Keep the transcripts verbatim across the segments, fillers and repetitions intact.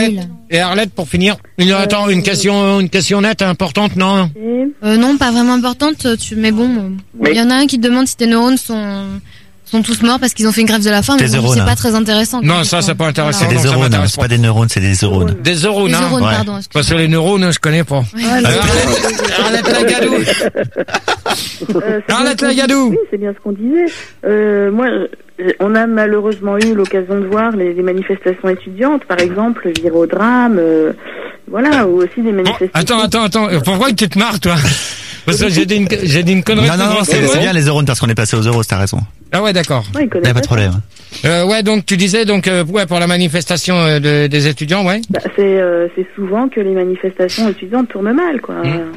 Arlette, nul. et Arlette, pour finir, une, attends, une question, une question nette, importante, non? Euh, non, pas vraiment importante, tu, mais bon, il Oui. y en a un qui te demande si tes neurones sont, sont tous morts parce qu'ils ont fait une grève de la faim, mais Tes bon, neurones. c'est pas très intéressant. Non, comme ça, question. c'est pas intéressant. C'est Voilà. des non, ça neurones, m'intéresse c'est pas des neurones, c'est des neurones. Des neurones, Les hein. neurones, Ouais. pardon. Parce excuse-moi. que les neurones, je connais pas. Ouais. Euh, Arlette, Arlette Lagadou. Euh, c'est Arlette bien ce qu'on Lagadou. dit- Oui, c'est bien ce qu'on disait. Euh, moi, euh, on a malheureusement eu l'occasion de voir les, les manifestations étudiantes, par exemple, virer au drame, euh, voilà, ou aussi des Bon, manifestations. attends, attends, attends. Pourquoi tu te marres, toi? Parce que j'ai dit une, j'ai dit une connerie. Non, non, non, plus c'est grave. c'est bien les neurones parce qu'on est passé aux euros, t'as raison. Ah ouais, d'accord. Ouais, ils Y connaissent a pas de ça. problème. Euh, ouais, donc tu disais donc euh, ouais pour la manifestation euh, de- des étudiants, ouais. Bah, c'est euh, c'est souvent que les manifestations étudiantes tournent mal, quoi.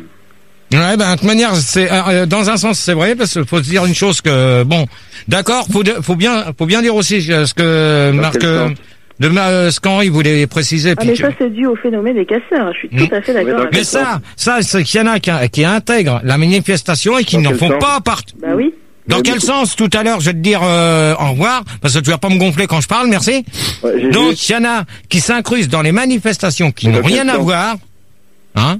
Mmh. Ouais, ben de toute manière, c'est euh, dans un sens c'est vrai parce qu'il faut se dire une chose que bon, d'accord, faut de- faut bien faut bien dire aussi euh, ce que Dans Marc quel euh, sens de euh, ce qu'Henri voulait préciser. Ah, puis mais que- ça, c'est dû au phénomène des casseurs. Je suis Mmh. tout à fait Mais d'accord dans avec mais quel ça, ça c'est qu'il y en a qui, qui intègrent la manifestation et qui Dans n'en quel font sens pas partie. Bah oui. Dans Mais quel beaucoup- sens tout à l'heure je vais te dire euh, au revoir parce que tu vas pas me gonfler quand je parle, merci. Ouais, j'ai Donc juste- il y en a qui s'incrustent dans les manifestations qui Mais n'ont dans quel rien à sens voir, hein.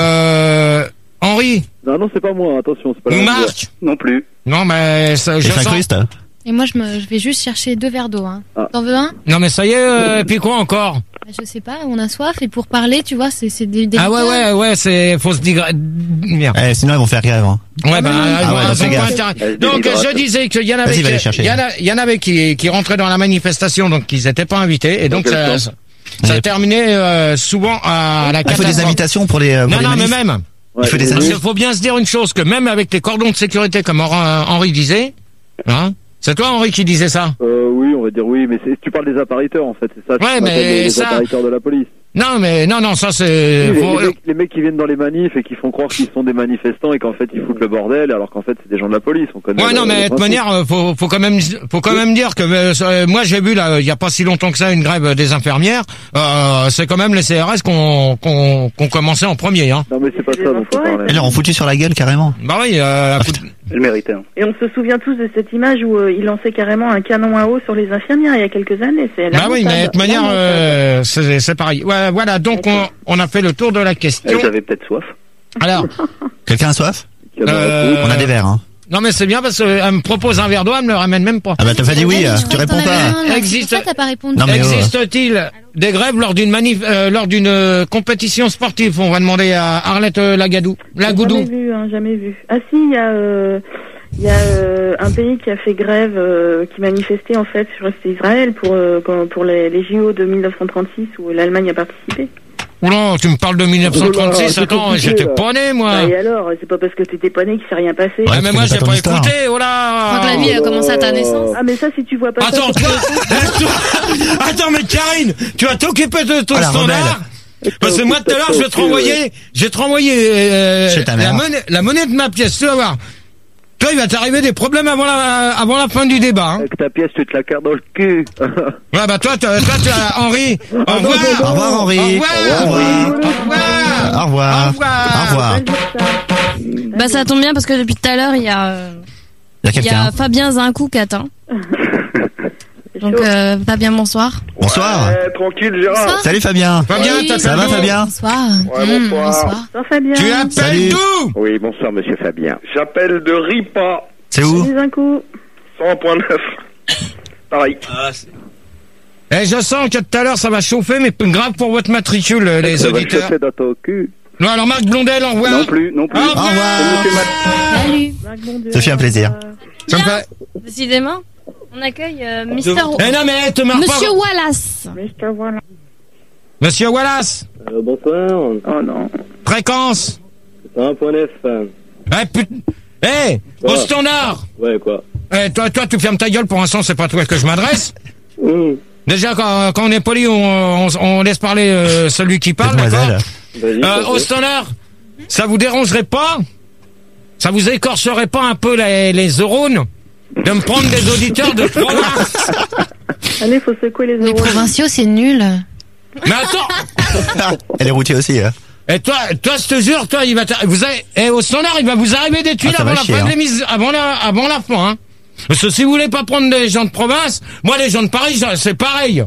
Euh, Henri Non, non, c'est pas moi, attention, c'est pas la ou même voix. Marc. Non plus. Non mais ça, je Et sens. s'incruste. Et moi, je, me, je vais juste chercher deux verres d'eau. Hein. Ah. T'en veux un? Non mais ça y est, euh, puis quoi encore? Bah, je sais pas, on a soif et pour parler, tu vois, c'est c'est des, des Ah ouais ouais ouais, c'est faut se dire merde. Eh, sinon ils vont faire grève. Hein. Ouais bah Ah ils ouais, vont- non, ils fais ont pas gaffe. intérêt. Elle se Donc déshydrate. je disais qu'il y en avait Vas-y, va les qui, chercher. il y en a, il y en avait qui qui rentraient dans la manifestation donc ils étaient pas invités et donc Dans ça quel ça, ça Ouais. terminait euh, souvent à la Ah, il faut des catastrophe. invitations pour les. euh, pour Non les non mais manifs. même. Il faut des j'ai- Parce invitations. qu'il faut bien se dire une chose, que même avec les cordons de sécurité, comme Henri Henri disait, hein, c'est toi Henri qui disait ça? Euh, oui, on va dire oui, mais c'est- tu parles des apparaiteurs, en fait, c'est ça. tu Ouais, m'appelles mais les, les ça- apparaiteurs de la police. Non mais, non, non, ça c'est... Oui, les, faut- les mecs, les mecs qui viennent dans les manifs et qui font croire qu'ils sont des manifestants et qu'en fait ils foutent le bordel, alors qu'en fait c'est des gens de la police, on connaît. Ouais, le- non, le mais de toute principe. manière, euh, faut, faut quand même, faut quand même dire que euh, ça- moi j'ai vu là, il y a pas si longtemps que ça, une grève des infirmières. Euh, c'est quand même les C R S qu'on qu'on qu'on commençait en premier, hein. Non, mais c'est pas C'est ça des dont on enfoirés. parlait. Ils leur ont foutu sur la gueule carrément. Bah oui, euh, à coup de- Elle méritait. Hein. Et on se souvient tous de cette image où euh, il lançait carrément un canon à eau sur les infirmières il y a quelques années. C'est bah oui, mais de toute manière, lamentable. euh, c'est c'est pareil. Ouais, voilà, donc on, on a fait le tour de la question. Elles avaient peut-être soif. Alors, Quelqu'un a soif? euh, On a des verres. Hein. non mais c'est bien parce qu'elle me propose un verre d'eau, elle me le ramène même pas. Ah bah t'as pas dit oui, Ouais, euh, je tu crois que réponds t'en avais pas. un, là, c'est Existe- pour ça que t'as pas répondu. Non, mais oh. Existe-t-il des grèves lors d'une manif, euh, lors d'une euh, compétition sportive? On va demander à Arlette euh, Lagadou. Lagoudou. Jamais vu, hein, jamais vu. Ah si, il y a, euh, il y a euh, un pays qui a fait grève, euh, qui manifestait en fait sur c'est Israël pour euh, quand- pour les, les J O de mille neuf cent trente-six où l'Allemagne a participé. Oula, tu me parles de mille neuf cent trente-six, Oula, c'est attends, compliqué, j'étais là. pas né, moi. Bah, et alors, c'est pas parce que t'étais pas né qu'il s'est rien passé. Ouais, Ah, mais tu moi, connais j'ai pas ton pas histoire. écouté, oh Je crois que la là. vie a commencé à ta naissance. Ah mais ça, si tu vois pas Attends, ça, toi, eh, toi- attends, mais Karine, tu vas t'occuper de ton Ah, la standard. Parce que moi, tout à l'heure, je vais te renvoyer, je vais te renvoyer, euh, Chez ta la mère. monnaie, la monnaie de ma pièce, tu vas voir. Toi, il va t'arriver des problèmes avant la, avant la fin du débat, hein. Avec ta pièce, tu te la carres dans le cul. Ouais, bah, toi, toi, toi, tu as, Henri, au non, revoir. non, Au revoir Henri. Au revoir. Au revoir. Au revoir. Au revoir. Au revoir. Au revoir. Bah ça tombe bien parce que depuis tout à l'heure, il y a, euh, Il y a il y quelqu'un. a Fabien Zincou qui attend. C'est Donc chaud. euh, Fabien, bonsoir. Bonsoir. Ouais, tranquille, Gérard. Bonsoir. Salut Fabien. Fabien, Oui. t'as Ça va Fabien? Bonsoir. Ouais, Mmh, bonsoir. Bonsoir Fabien. Tu appelles Salut. d'où? Oui, bonsoir, monsieur Fabien. J'appelle de Ripa, C'est où? Salut, un coup. cent un point neuf. Pareil. Eh, je sens que tout à l'heure ça va chauffer, mais grave pour votre matricule, euh, les Ça va auditeurs. chauffer dans ton cul. Non, alors Marc Blondel, au revoir. Non plus, non plus. Au Au revoir. Monsieur Mat- Salut. Marc Blondel, Ça fait un plaisir. euh, Ça me Bien. fait... Décidément, on accueille euh, Mister Eh non, mais te marre Monsieur pas. Wallace. Mister Voilà. Monsieur Wallace, Euh, bonsoir, Oh non. fréquence. cent un point neuf. Eh, put... Eh, au Quoi standard. Ouais, quoi. Eh, toi, toi, tu fermes ta gueule pour l'instant, c'est pas toi que je m'adresse. Mmh. Déjà, quand, quand on est poli, on, on, on laisse parler euh, celui qui parle, Mademoiselle. d'accord? Vas-y. Euh, au standard, ça vous dérangerait pas? Ça vous écorcherait pas un peu les, les neurones de me prendre des auditeurs de province? Allez, faut secouer les Les euros. provinciaux, c'est nul. Mais attends! Elle est routier aussi. Hein. Et toi, toi, je te jure, toi, il va, t'a- vous avez, et au standard, il va vous arriver des tuiles Ah, ça avant va la chier, fin de hein. l'émission, avant la, avant la fin, hein. Parce que si vous voulez pas prendre des gens de province, moi, les gens de Paris, ça- c'est pareil.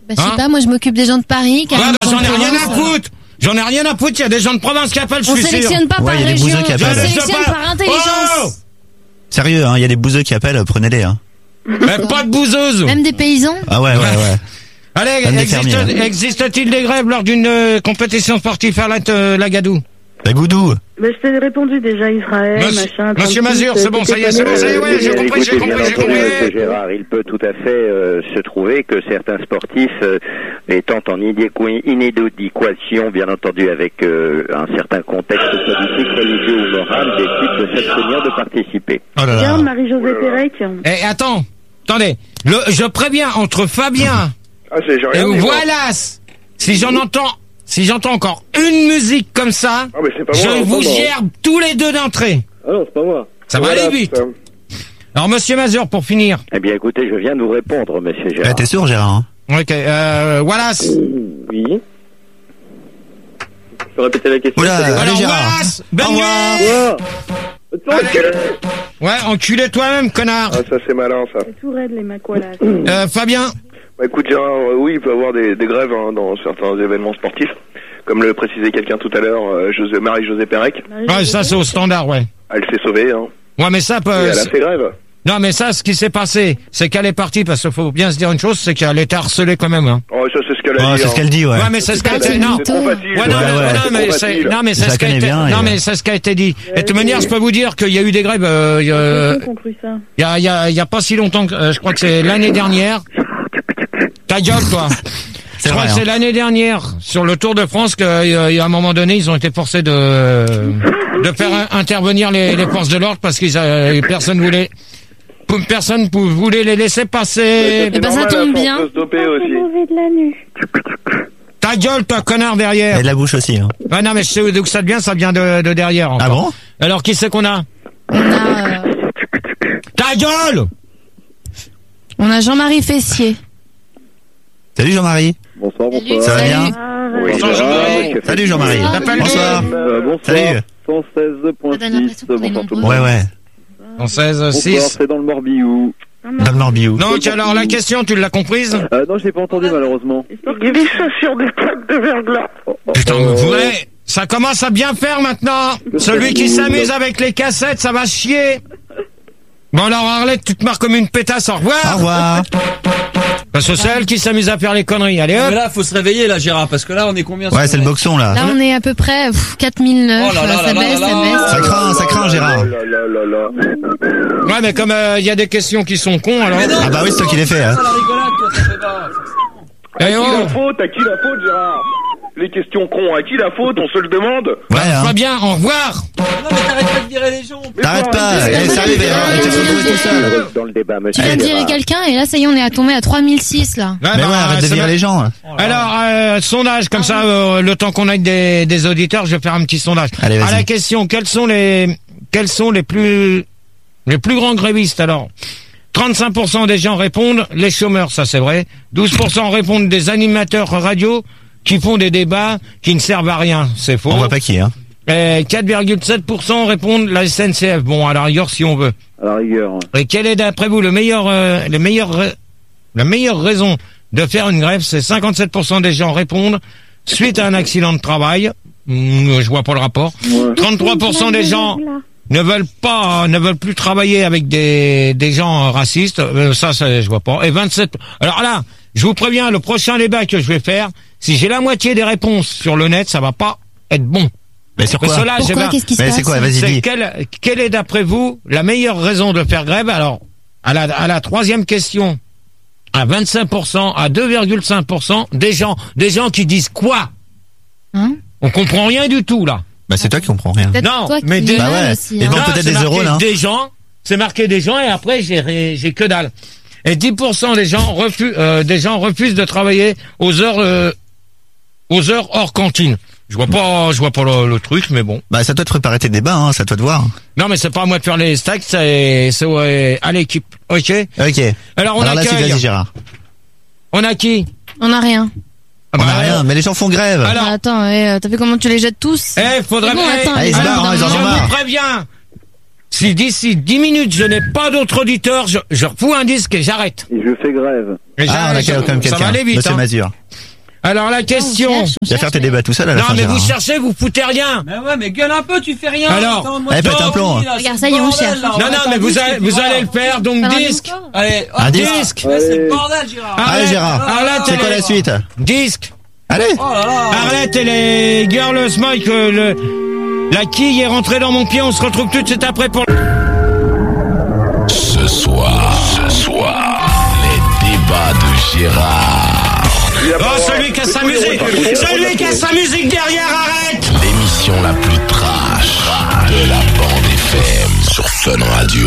Bah, je Hein sais pas, moi je m'occupe des gens de Paris. Ouais, Carrément, bah, j'en ai en rien à Provence. foutre. J'en ai rien à foutre. Il y a des gens de province qui appellent, je On suis sûr. sélectionne pas Ouais, par il y a des région, bouseux qui on appellent. sélectionne Je sais par pas. intelligence. Sérieux, hein, il y a des bouseux qui appellent, prenez-les. Hein. Mais pas de bouseuse. Même des paysans. Ah ouais, ouais, ouais. Allez, Même des existe, fermiers. existe-t-il des grèves lors d'une euh, compétition sportive à la, euh, la Gadou? La Goudou. Bah, je t'ai répondu déjà, Israël, Monsieur, machin. Monsieur trente-six, Mazur, c'est bon, ça y est, c'est bon, ça y est, ouais, j'ai compris, j'ai Écoutez, bien compris, j'ai entendu, Monsieur compris. Gérard, il peut tout à fait euh, se trouver que certains sportifs, euh, étant en idéqu- inadéquation, bien entendu, avec euh, un certain contexte politique, religieux ou moral, décident de s'abstenir de participer. Oh là là. Regarde, Marie-Josée Pérec. Eh, attends, attendez, le, je préviens, entre Fabien Ah, c'est, j'ai et rien dit, moi. Wallace, si j'en entends, si j'entends encore une musique comme ça, Ah, mais c'est pas je moi, vous c'est pas moi. gerbe tous les deux d'entrée. Ah non, c'est pas moi. Ça va Voilà, aller vite. ça. Alors, Monsieur Mazur, pour finir. Eh bien, écoutez, je viens de vous répondre, Monsieur Eh, Gérard. t'es sûr, Gérard hein? Ok, euh, Wallace. Oui. Je peux répéter la question. Oula, allez Alors, Gérard. Wallace, Au bonne revoir. nuit. Quoi Allez. Ouais, enculé toi-même, connard. Ah, ça, c'est malin, ça. C'est tout raide, les Macolas. Euh, Fabien. Bah, écoute, Gérard, euh, oui, il peut y avoir des, des grèves hein, dans certains événements sportifs. Comme le précisait quelqu'un tout à l'heure, euh, José, Marie-Josée Pérec. Ouais, ça c'est au standard, ouais. Elle s'est sauvée, hein. Ouais, mais ça peut... Et elle a fait grève. Non, mais ça, ce qui s'est passé, c'est qu'elle est partie, parce qu'il faut bien se dire une chose, c'est qu'elle était harcelée quand même, hein. Oh, ça, c'est ce qu'elle a Oh, dit. c'est hein. ce qu'elle dit, ouais. Ouais, mais c'est ce qui a C'est été... Non, mytho. C'est trop facile. Ouais, non, Ouais, mais, ouais. non, C'est mais trop c'est, facile. non, mais Je c'est la ce qui a connais été, bien, non, et- mais c'est ce qui a été dit. Et de toute Ouais, manière, oui. je peux vous dire qu'il y a eu des grèves, euh, il y a- Qui ont cru ça? il y a, il y a, il y a pas si longtemps que, euh, je crois que c'est l'année dernière. Ta gueule, toi. C'est Je crois vrai. que c'est Hein. l'année dernière, sur le Tour de France, qu'à un moment donné, ils ont été forcés de, de faire un- intervenir les, les forces de l'ordre parce qu'ils, euh, personne voulait, personne pou- voulait les laisser passer. Eh ben, ça normal, tombe à force bien. de se doper aussi. mauvais de la nuit. Ta gueule, toi, connard, derrière. Et de la bouche aussi. Hein. Ah non, mais je sais d'où ça vient, ça vient de, de derrière. Encore. Ah bon? Alors, qui c'est qu'on a? On a, euh, Ta gueule! on a Jean-Marie Fessier. Salut Jean-Marie. Bonsoir, Salut, bonsoir. Ça va bien? Oui, Bonsoir, Gérard, Jean-Marie. monsieur Salut Jean-Marie. Bonsoir. T'appelles Bonsoir. Euh, bonsoir. Salut. cent seize Ça donne l'impression six. qu'on est Bonsoir tout le nombreux. monde. Ouais, ouais. En seize, Bonsoir, six. c'est dans le Morbihan. Dans le Morbihan. Donc, alors, la question, tu l'as comprise? Euh, non, je l'ai pas entendu malheureusement. Il vit ça sur des plaques de verglas. Putain, Euh, mais ouais, ça commence à bien faire maintenant. Celui qui s'amuse avec les cassettes, ça va chier. Bon alors Arlette, tu te marres comme une pétasse, au revoir. Au revoir. Parce que c'est elle qui s'amuse à faire les conneries, allez Mais hop. là, faut se réveiller, là, Gérard, parce que là, on est combien Ouais, c'est le boxon là. Là, on est à peu près pff, quatre mille neuf. Oh là là ça là baisse, là ça là. baisse. Ça craint, ça craint Gérard. Oh là là là là. Ouais, mais comme il y a des questions qui sont cons, alors. Mais non. Ah bah oui, c'est toi qui l'as fait. Hein. Ça, la rigolade, toi, ça fait pas, forcément. Eh À qui oh, la faute? À qui la faute, Gérard? Les questions cons, à qui la faute? On se le demande. Ouais, hein. va bien, au revoir. Non, mais t'arrêtes pas de virer les gens. Mais T'arrêtes quoi, pas. arrêtez. Eh, sérieux, Gérard, il t'a fait retrouver tout seul. Dans le débat, Tu monsieur viens de virer Gérard. quelqu'un et là, ça y est, on est à tomber à trois mille six là. Ouais, Mais bah, ouais, arrête de c'est virer ma- les gens. hein. Alors, euh, sondage, comme ça, euh, le temps qu'on ait des, des auditeurs, je vais faire un petit sondage. Allez, vas-y. À la question, quels sont les, quels sont les plus, les plus grands grévistes, alors? trente-cinq pour cent des gens répondent les chômeurs, ça c'est vrai. douze pour cent répondent des animateurs radio qui font des débats qui ne servent à rien, c'est faux. On voit pas qui, hein. Et quatre virgule sept pour cent répondent la S N C F. Bon, à la rigueur, si on veut. À la rigueur. Et quelle est d'après vous le meilleur, euh, le meilleur, ra- la meilleure raison de faire une grève? C'est cinquante-sept pour cent des gens répondent suite à un accident de travail. Mmh, je vois pas le rapport. Ouais. trente-trois pour cent des gens ne veulent pas, ne veulent plus travailler avec des, des gens euh, racistes. Euh, ça, ça, je vois pas. Et vingt-sept. Alors là, je vous préviens, le prochain débat que je vais faire, si j'ai la moitié des réponses sur le net, ça va pas être bon. Mais sur Parce quoi? que là, j'ai Pourquoi? vingt- Qu'est-ce qui se Mais passe? c'est quoi? Vas-y, c'est dis. quelle, quelle est d'après vous la meilleure raison de faire grève? Alors, à la, à la troisième question, à vingt-cinq pour cent, à deux virgule cinq pour cent, des gens, des gens qui disent quoi? Hein? On comprend rien du tout, là. Bah c'est toi qui comprends rien. Peut-être Non, toi qui mais lis des- mal Bah ouais. aussi, Et hein. bon, Là, peut-être c'est des marqué euros, là. Des gens, c'est marqué des gens, et après, j'ai, j'ai que dalle. Et dix pour cent des gens refusent, euh, des gens refusent de travailler aux heures, euh, aux heures hors cantine. Je vois pas, je vois pas le, le truc, mais bon. Bah c'est à toi de préparer tes débats, hein. C'est à toi de voir. Non, mais c'est pas à moi de faire les stacks, c'est, c'est ouais, à l'équipe. Ok? Ok. Alors, on Alors là, c'est accueille. vas-y Gérard. On a qui? On a rien. Ah On bah, a rien, mais les gens font grève. Alors- Ah, attends, eh, euh, t'as vu comment tu les jettes tous? Eh, faudrait C'est bon, eh, attends, Allez, les se gens, barrent, d'un ils en ont moment- je marre. vous préviens. Si d'ici dix minutes je n'ai pas d'autres auditeurs, je, je refous un disque et j'arrête. Et je fais grève. Et Ah, on a j'arrête. quand même Ça va quelqu'un. aller vite. Monsieur Hein. Mazur. Alors la question. On cherche, on Tu vas faire cherche, tes mais- débats tout seul à la Non fin, mais Gérard. vous cherchez, vous foutez rien. Mais ouais, mais gueule un peu, tu fais rien. Alors, Attends, moi, eh, je pète un dors, plomb. là, Regarde, c'est ça y est, le on bordel, cherche. là, on Non va non mettre mais un vous disque, allez, et puis vous voilà. allez le faire donc Pas un disque. encore. Allez, Un hop, disque. Ouais, c'est Allez. le bordel, Gérard. Ah, Allez, Arlette, Gérard. Arlette, C'est elle quoi est- la suite? Disque. Allez. Oh là là. Arlette et les Girls Mike, euh, le, la quille est rentrée dans mon pied. On se retrouve tout de suite après pour. Ce soir, ce soir, les débats de Gérard. Oh, celui qui a sa musique, celui qui a sa musique derrière, arrête. L'émission la plus trash de la bande F M sur Fun Radio.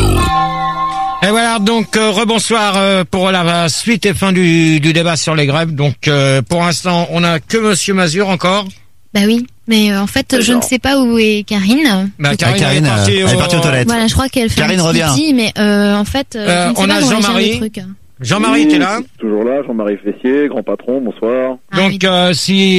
Et voilà, donc euh, rebonsoir euh, pour la suite et fin du, du débat sur les grèves. Donc euh, pour l'instant, on a que Monsieur Mazur encore. Bah oui, mais euh, en fait, je ne sais pas où est Karine. Bah, Ah, Karine, Karine, elle est partie, euh, elle est partie aux toilettes. Voilà, je crois qu'elle fait Karine un petit revient. pipi, mais euh, en fait, euh, Euh, je ne sais on pas a comment Jean-Marie. gérer le truc. Jean-Marie, t'es là. Toujours là, Jean-Marie Fessier, grand patron, bonsoir. Ah oui. Donc euh,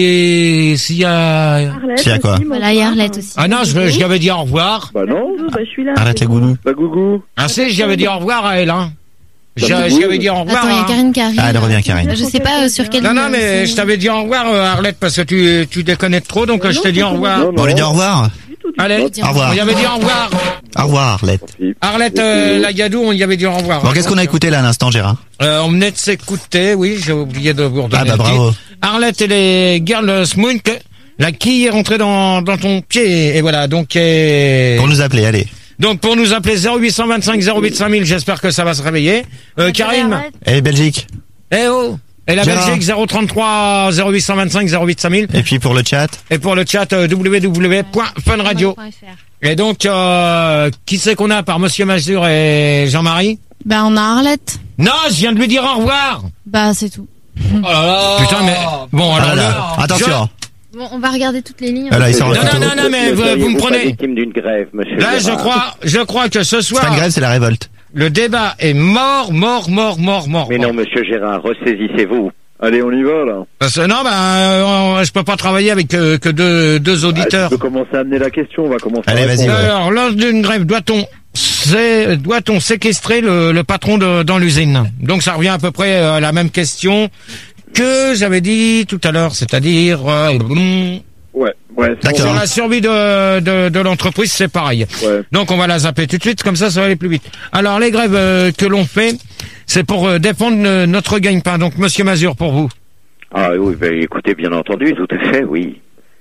si s'il y a Arlette S'il y a quoi aussi, Voilà, il y a Arlette aussi. ah non, je je lui avais dit au revoir. Bah non, Bonjour, bah, je suis là. Arrête les goulous. la gougou. Ah si, j'y avais dit au revoir à elle. Hein. Je Bah, j'y avais dit au revoir. Attends, il y a hein. Karine qui arrive. Ah, elle revient, Karine. Je sais pas euh, sur quelle Non ligne, non, mais c'est- je t'avais dit au revoir, euh, Arlette, parce que tu tu déconnes trop, donc euh, je t'ai dit au revoir. Non, non. On lui dit au revoir. Allez, Dis Au revoir. on y avait dit au revoir. Au revoir, Arlette. Arlette euh, Lagadou, on y avait dit au revoir. Bon, qu'est-ce qu'on a écouté là à l'instant, Gérard? Euh, on venait de s'écouter, oui, j'ai oublié de vous redonner Ah bah le titre. bravo. Arlette et les Girls Moon, que la quille est rentrée dans, dans ton pied, et voilà, donc, euh, Pour nous appeler, allez. donc pour nous appeler zéro huit cent vingt-cinq zéro huit cinq mille, j'espère que ça va se réveiller. Euh, Karim, Et Belgique. eh oh, et la Gérard. Belgique zéro trente-trois zéro huit cent vingt-cinq zéro huit cinq mille, Et puis pour le chat. et pour le chat euh, w w w point fun radio. Et donc, euh, qui c'est qu'on a par Monsieur Mazur et Jean-Marie? Bah, on a Arlette. Non, je viens de lui dire au revoir. Bah, c'est tout. Oh là là. Putain, mais bon, Ah alors là là. là, Attention. Bon, on va regarder toutes les lignes. Ah là, il sort Non, le non, couteau. non, non, mais Ne vous, vous me seriez-vous pas prenez. victime d'une grève, monsieur Là, je Gérard crois, je crois que ce C'est pas soir, une grève, c'est la révolte. le débat est mort, mort, mort, mort, mort. Mais mort. non, monsieur Gérard, ressaisissez-vous. Allez, on y va, là. Parce que non, ben, euh, je peux pas travailler avec euh, que deux, deux Ah, auditeurs. tu peux commencer à amener la question, on va commencer. Allez, à vas-y, répondre. ouais. Alors, lors d'une grève, doit-on, c'est, doit-on séquestrer le, le patron de, dans l'usine? Donc, ça revient à peu près à la même question que j'avais dit tout à l'heure, c'est-à-dire euh, Ouais, ouais, c'est sur D'accord. la survie de, de, de l'entreprise, c'est pareil. bon. Ouais. Donc on va la zapper tout de suite, comme ça ça va aller plus vite. Alors les grèves euh, que l'on fait, c'est pour euh, défendre euh, notre gagne-pain. Donc Monsieur Mazur, pour vous. Ah oui, ben, écoutez, bien entendu, tout à fait, oui.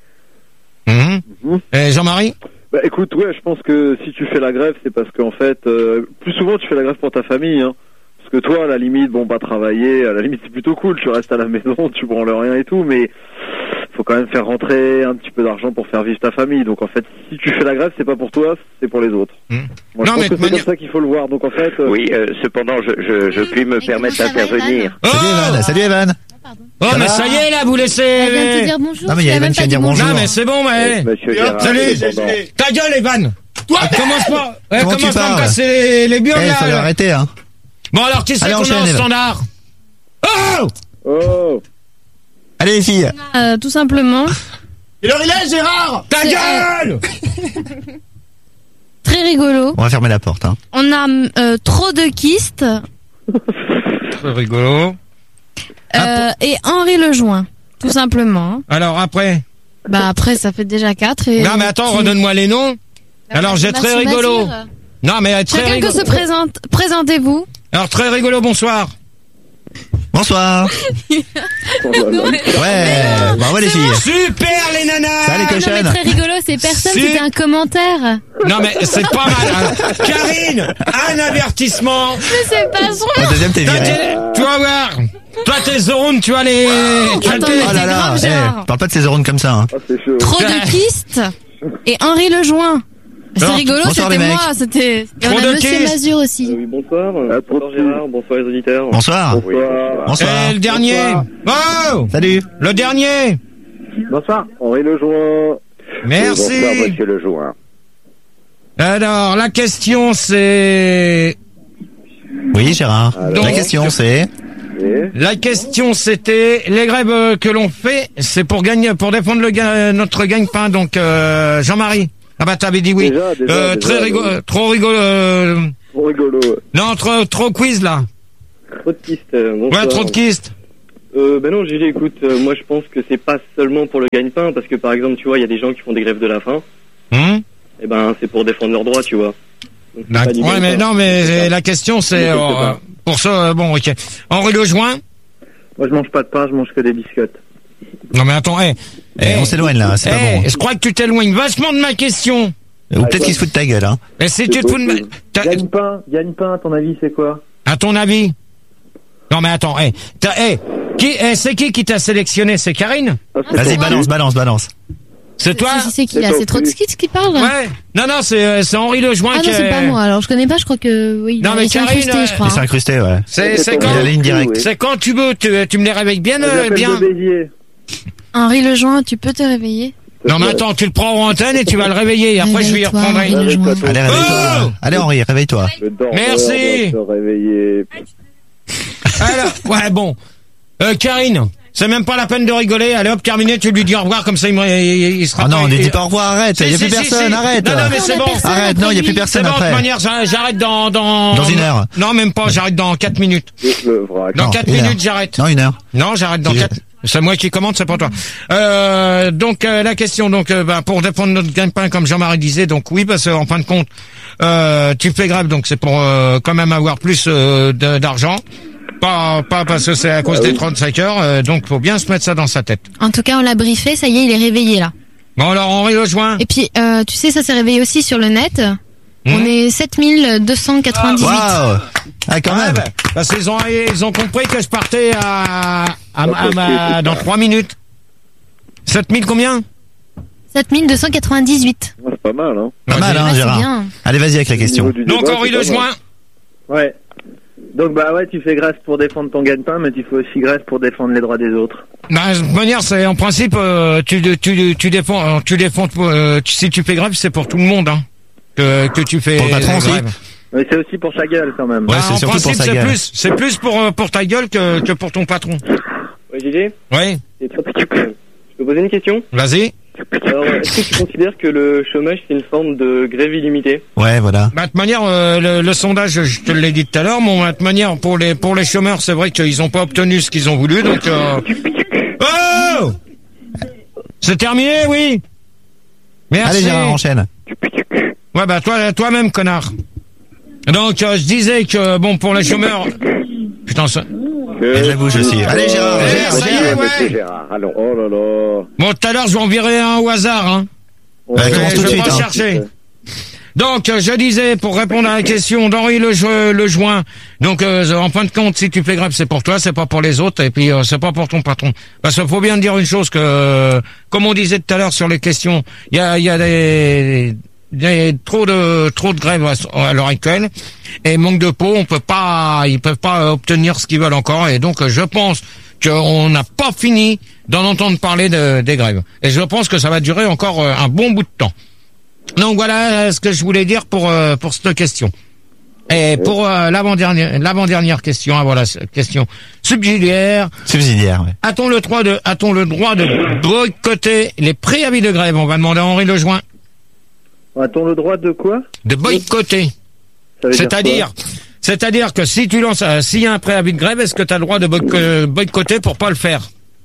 Mhm. Mhm. Et Jean-Marie? Bah écoute, ouais, je pense que si tu fais la grève, c'est parce qu'en fait, euh, plus souvent tu fais la grève pour ta famille, hein. Parce que toi, à la limite, bon, pas travailler, à la limite c'est plutôt cool, tu restes à la maison, tu branles rien et tout, mais faut quand même faire rentrer un petit peu d'argent pour faire vivre ta famille. Donc en fait, si tu fais la grève, c'est pas pour toi, c'est pour les autres. Mhm. Moi, Non, je pense mais que de c'est manière- comme ça qu'il faut le voir. Donc en fait, euh, Oui, euh, cependant, je, je, je puis me Et permettre comment ça va, d'intervenir. Oh, Salut Evan. Salut Evan. oh Ça mais va ça y est là, vous laissez. Elle vient de te dire bonjour. Non, mais il y tu a l'as Evan même qui vient pas dire dit bonjour. Non mais c'est bon, mais. Monsieur Gérard, Salut. cependant. Ta gueule, Evan. Toi, commence pas. Ouais, Comment tu commence pas à me parles casser les, les burnes Eh, il là. faut là. l'arrêter, hein. Bon alors qui c'est Allez, qu'on a enchaîne, en Evan. standard? Oh. oh, Allez les filles. Euh, tout simplement, Il est Gérard. Ta C'est- gueule. très rigolo. On va fermer la porte, hein. On a euh, trop de kystes Très rigolo. euh, et Henri Lejoin. Tout simplement. Alors après. Bah après, ça fait déjà quatre. Et Non mais attends, qui- redonne-moi les noms. Bah, Alors j'ai très Mathieu rigolo. Mazur. Non mais très Chacun que rigolo. se présente. Présentez-vous. Alors très rigolo, bonsoir. Bonsoir. oh là là. Ouais. Bravo les filles. Super les nanas. Ça les Non, mais cochonnes. très rigolo, c'est personne, Si. c'était un commentaire. Non mais c'est pas mal. hein. Karine, un avertissement. Mais c'est pas son. La deuxième t'es Toi, virée. t'es- tu vas voir. Toi tes zones, tu as les. Tu as Attends, tes- mais Oh là c'est là. grave, Eh, Gérard. parle pas de ces neurones comme ça, hein. Ah, c'est chaud. Trop de kystes et Henri Lejoin. C'est Alors, rigolo, bonsoir, c'était les mecs. moi, c'était. Et on Trop a de Monsieur kystes. Mazur aussi. Oui, bonsoir. Ah, bonsoir Gérard, bonsoir les auditeurs. Bonsoir. Oui, bonsoir. Bonsoir. Et le dernier. Oh, Salut. le dernier. Bonsoir. Henri Lejoin. Merci. Bonsoir, monsieur Lejoin. Alors la question c'est. Oui, Gérard. Donc- La question c'est. Et La question c'était les grèves euh, que l'on fait, c'est pour gagner, pour défendre le ga- notre gagne-pain. Donc euh, Jean-Marie. Ah bah t'avais dit oui. Déjà, déjà, euh, déjà, très oui. rigolo, trop rigolo. euh, Trop rigolo. ouais. Non, trop, trop quiz là. Trop de kistes. euh, bonsoir. Ouais, trop de kistes. Euh, ben non, Gigi, écoute, euh, moi je pense que c'est pas seulement pour le gagne-pain, parce que par exemple, tu vois, il y a des gens qui font des grèves de la faim, Hum et ben c'est pour défendre leurs droits, tu vois. Donc, c'est D'accord. pas du Ouais, mais gagne-pain. non, mais la question c'est Je sais euh, pas. pour ça. euh, Bon, ok. Henri Lejoin. Moi, je mange pas de pain, je mange que des biscottes. Non mais attends, eh. Eh, on s'éloigne là, c'est pas Eh, bon. je crois que tu t'éloignes vachement de ma question. Ou peut-être qu'il se fout de ta gueule, hein. Mais si tu te fous de ma... t'as- Gagne-pain, gagne-pain, à ton avis, c'est quoi? À ton avis? Non mais attends, eh, t'as- eh, qui, eh, c'est qui qui t'a sélectionné? C'est Karine? Vas-y, balance, balance, balance. C'est toi? C'est- C'est qui C'est là ton C'est Trotsky qui parle? Ouais. Non non, c'est euh, c'est Henri Lejoin Ah qui non, c'est est- pas moi. Alors je connais pas. Je crois que oui. Non, mais il s'est Karine, incrusté, euh, je crois. Il s'est hein. incrusté, ouais. C'est c'est C'est quand Il a la ligne directe. oui. c'est quand tu veux, tu, tu me les réveilles bien, Je euh, l'appelle bien. de Béziers. Henri Lejoin, tu peux te réveiller? Non mais attends, tu le prends en antenne et tu vas le réveiller. Après je vais y Réveille-toi, reprendre. Henri un. Lejoin. Allez, réveille-toi. Oh Allez, Henri, réveille-toi. Le dormeur Merci. doit se réveiller. Alors, ouais bon. Euh, Karine, c'est même pas la peine de rigoler. Allez hop, terminé. Tu lui dis au revoir comme ça il, me- il, il sera. Ah non, pas- on ne il- dit pas au revoir, arrête. Si, Il y a si, plus si, personne, si. arrête. Non non mais c'est On a bon. personne. Arrête, non, il y a plus C'est personne bon, de toute après. manière, j'a- j'arrête dans, dans... Dans une heure. Non, même pas, j'arrête dans quatre minutes. Le vrac. Dans Non, quatre une heure. minutes, j'arrête. Non, une heure. Non, j'arrête dans Si. quatre. C'est moi qui commande, c'est pas toi. Euh, donc, euh, la question, donc, euh, bah, pour défendre notre gagne-pain, comme Jean-Marie disait, donc oui, parce qu'en fin de compte, euh, tu fais grève, donc c'est pour euh, quand même avoir plus euh, de- d'argent. Pas, pas parce que c'est à cause des trente-cinq heures, euh, donc faut bien se mettre ça dans sa tête. En tout cas, on l'a briefé. Ça y est, il est réveillé là. Bon, alors, Henri Lejoin. Et puis, euh, tu sais, ça s'est réveillé aussi sur le net. On Hmm. est sept mille deux cent quatre-vingt-dix-huit. Waouh. Ah, quand Ouais, même. bah, parce qu'ils ont, ils ont compris que je partais à, à, à ma- dans trois minutes. sept mille combien? sept mille deux cent quatre-vingt-dix-huit. Ouais, c'est pas mal, hein. Pas mal, hein, Ouais, c'est Gérard. bien. Allez, vas-y avec la Au question. niveau du Donc, débat, Henri c'est pas Lejoin. mal. Ouais. Donc, bah ouais, tu fais grève pour défendre ton gagne-pain, mais tu fais aussi grève pour défendre les droits des autres. Bah, de toute manière, c'est en principe, euh, tu, tu, tu défends, euh, tu défends, euh, tu- si tu fais grève, c'est pour tout le monde, hein, que, que tu fais. Pour le patron aussi. grève. Mais c'est aussi pour sa gueule, quand même. Ouais, Bah, c'est en surtout pour principe, sa c'est gueule. plus, c'est plus pour, euh, pour ta gueule que, que pour ton patron. Ouais, Gigi, Oui, c'est très occupé. Je peux poser une question? vas-y. Alors, est-ce que tu considères que le chômage c'est une forme de grève illimitée? Ouais, voilà. Bah, de toute manière, euh, le, le sondage, je te l'ai dit tout à l'heure, bon, bah, de toute manière, pour les, pour les chômeurs, c'est vrai qu'ils ont pas obtenu ce qu'ils ont voulu, donc, euh... Oh! C'est terminé, oui? Merci. Allez, Gérard, enchaîne. Ouais, bah, toi, toi-même, connard. Donc, euh, je disais que, bon, pour les chômeurs, putain, ça... Et je la bouge aussi. Allez, Gérard, Eh, Gérard, ça y est, Gérard. ouais. Gérard, allons. Oh là là. Bon, tout à l'heure, je vais en virer un au hasard, hein. Bah, Je vais- commence je tout de vais suite, pas hein. chercher. Donc, euh, je disais, pour répondre à la question d'Henri Le, le Join, donc, euh, en fin de compte, si tu fais grève, c'est pour toi, c'est pas pour les autres, et puis euh, c'est pas pour ton patron. Parce qu'il faut bien dire une chose que, euh, comme on disait tout à l'heure sur les questions, il y a, il y a des... Il y a trop de trop de grèves à, à l'heure actuelle et manque de peau, on peut pas, ils peuvent pas obtenir ce qu'ils veulent encore et donc je pense qu'on n'a pas fini d'en entendre parler de, des grèves et je pense que ça va durer encore un bon bout de temps. Donc voilà ce que je voulais dire pour pour cette question. Et pour euh, l'avant-dernière l'avant-dernière question, ah, voilà question subsidiaire. Subsidiaire, ouais. A-t-on le droit de a-t-on le droit de boycotter les préavis de grève? On va demander à Henri Lejoin. A-t-on le droit de quoi? De boycotter. Ça veut dire C'est-à-dire, c'est-à-dire que si tu lances, euh, s'il y a un préavis de grève, est-ce que tu as le droit de boyc- euh, boycotter pour pas le faire?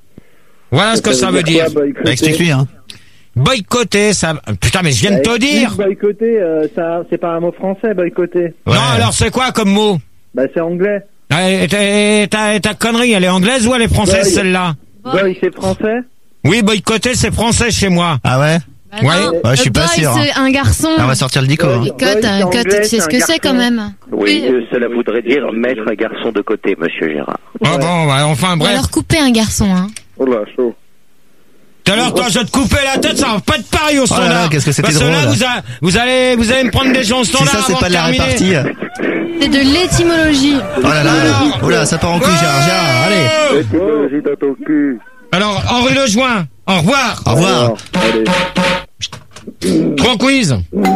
Voilà ce que ça veut dire. quoi, boycotter Bah, explique-lui, hein. Boycotter, ça. Putain, mais je viens de te dire. Boycotter, euh, ça, c'est pas un mot français, boycotter. Ouais. Non, alors c'est quoi comme mot? Bah, c'est anglais. Et ta, et ta, et ta connerie, elle est anglaise ou elle est française Boy. celle-là? Boy, c'est français? Oui, boycotter, c'est français chez moi. Ah ouais? Bah Ouais. non, Ouais, je suis le pas boy, sûr, hein. c'est un garçon. Ah, on va sortir le dico, hein. Boy, Cote, c'est un cote, anglais, tu sais c'est ce un que c'est garçon. quand même. Oui, euh, cela voudrait dire mettre un garçon de côté, monsieur Gérard. Ah bon, bah, enfin Ou bref. alors couper un garçon, hein. Oh là, chaud. Tout à l'heure, toi, je vais te couper la tête, ça va pas être pareil au Oh là là, standard. qu'est-ce que c'était Parce que là, drôle. vous, a- vous allez, vous allez me prendre des gens au Si standard ça, c'est avant pas de la terminer. répartie. euh. C'est de l'étymologie. Oh là là. Oula, ça part en couille, Gérard, Gérard, allez. Étymologie dans ton cul. Alors, Henri Lejoin, au revoir. Au revoir. Alors, allez. Trop quiz.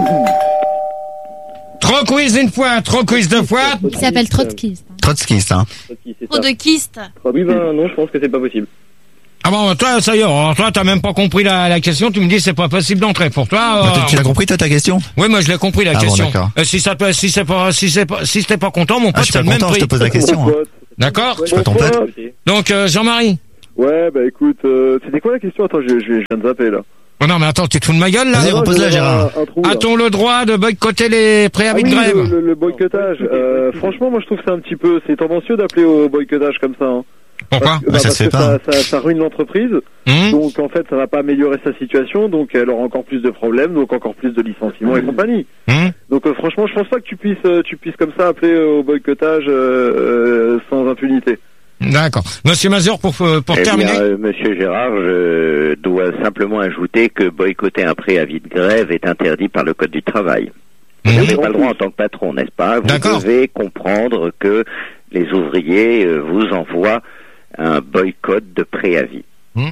Trop quiz une fois, trop quiz deux fois. Il s'appelle trotskiste. Trotskiste, hein. C'est Trop ça. de kystes. Oui, ben non, je pense que c'est pas possible. Ah bon, toi, ça y est, alors, toi, t'as même pas compris la, la question, tu me dis c'est pas possible d'entrer. Pour toi, Bah, euh, tu- tu l'as compris, toi, ta question? oui, moi je l'ai compris la Ah bon, question. d'accord. Euh, si ça, te- si c'est pas, si c'est pas, si t'es pas content, mon Ah, pote, je suis c'est pas le même content, je prix. te pose la question. Mon hein. pote. D'accord. Je suis pas ton pote. Donc euh, Jean-Marie. Ouais, bah écoute, euh, c'était quoi la question? Attends, je, je, je viens de zapper là. Oh non mais attends, tu te fous de ma gueule là. Vas-y, Non, repose-la, je vais avoir Gérard. un- un trou, là. A-t-on le droit de boycotter les Ah préavis oui, de grève? le, le, le boycottage. Euh, franchement, moi je trouve que c'est un petit peu, c'est tendancieux d'appeler au boycottage comme ça. Hein. Pourquoi? Parce que, Bah, ça parce se fait que pas. ça, ça, ça ruine l'entreprise. Hum Donc en fait, ça va pas améliorer sa situation. Donc elle aura encore plus de problèmes, donc encore plus de licenciements et compagnie. Hum Donc euh, franchement, je pense pas que tu puisses, euh, tu puisses comme ça appeler euh, au boycottage euh, euh, sans impunité. D'accord. Monsieur Mazur, pour pour Eh terminer. bien, euh, Monsieur Gérard, je dois simplement ajouter que boycotter un préavis de grève est interdit par le Code du travail. Vous Mhm. n'avez pas le droit en tant que patron, n'est-ce pas? Vous D'accord. devez comprendre que les ouvriers euh, vous envoient un boycott de préavis.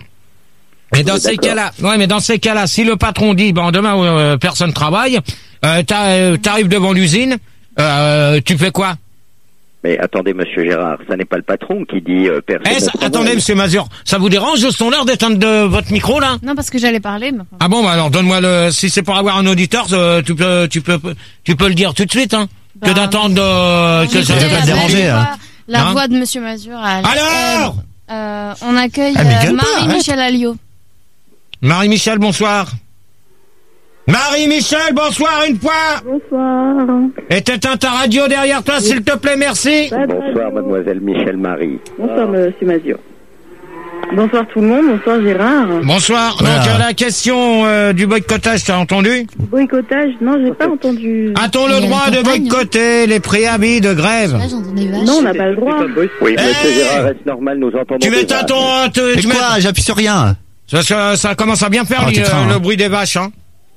Mais dans Oui, ces d'accord. cas-là, ouais, mais dans ces cas-là, si le patron dit, bon, demain, euh, personne travaille, euh, t'as- euh, t'arrives devant l'usine, euh, tu fais quoi? Mais attendez, Monsieur Gérard, ça n'est pas le patron qui dit euh, personne. Eh, ne ça- travaille. attendez, monsieur Mazur, ça vous dérange de sonner d'éteindre de votre micro, là? Non, parce que j'allais parler, mais... enfin, Ah bon, bah alors donne-moi le, si c'est pour avoir un auditeur, euh, tu peux, tu peux, tu peux le dire tout de suite, hein. Bah, que d'attendre de, que ça écoutez, va pas te la déranger, voix- hein. La Hein voix de Monsieur Mazur. à- Alors euh, On accueille Ah, mais euh, gueule pas, Marie-Michel Alliot. Marie-Michel, bonsoir. Marie-Michel, bonsoir une fois. Bonsoir. Et t'éteins ta radio derrière toi, s'il te plaît, merci. Pas de Bonsoir, radio. Mademoiselle Michel Marie. Bonsoir, monsieur Mazur. Bonsoir tout le monde, bonsoir Gérard. Bonsoir. Voilà. Donc, euh, la question euh, du boycottage, t'as entendu? Boycottage, non, j'ai pas entendu. A-t-on Il y le a droit une de campagne, boycotter les préavis de grève? Là, j'entendais vache. Non, on n'a pas le droit. Oui, Eh Monsieur Gérard, reste normal, nous entendons. Tu des m'éteins vaches. ton... tu- Mais tu mets- quoi? J'appuie sur rien. Parce que ça commence à bien faire Ah, le, tu crains, le hein. bruit des vaches, hein.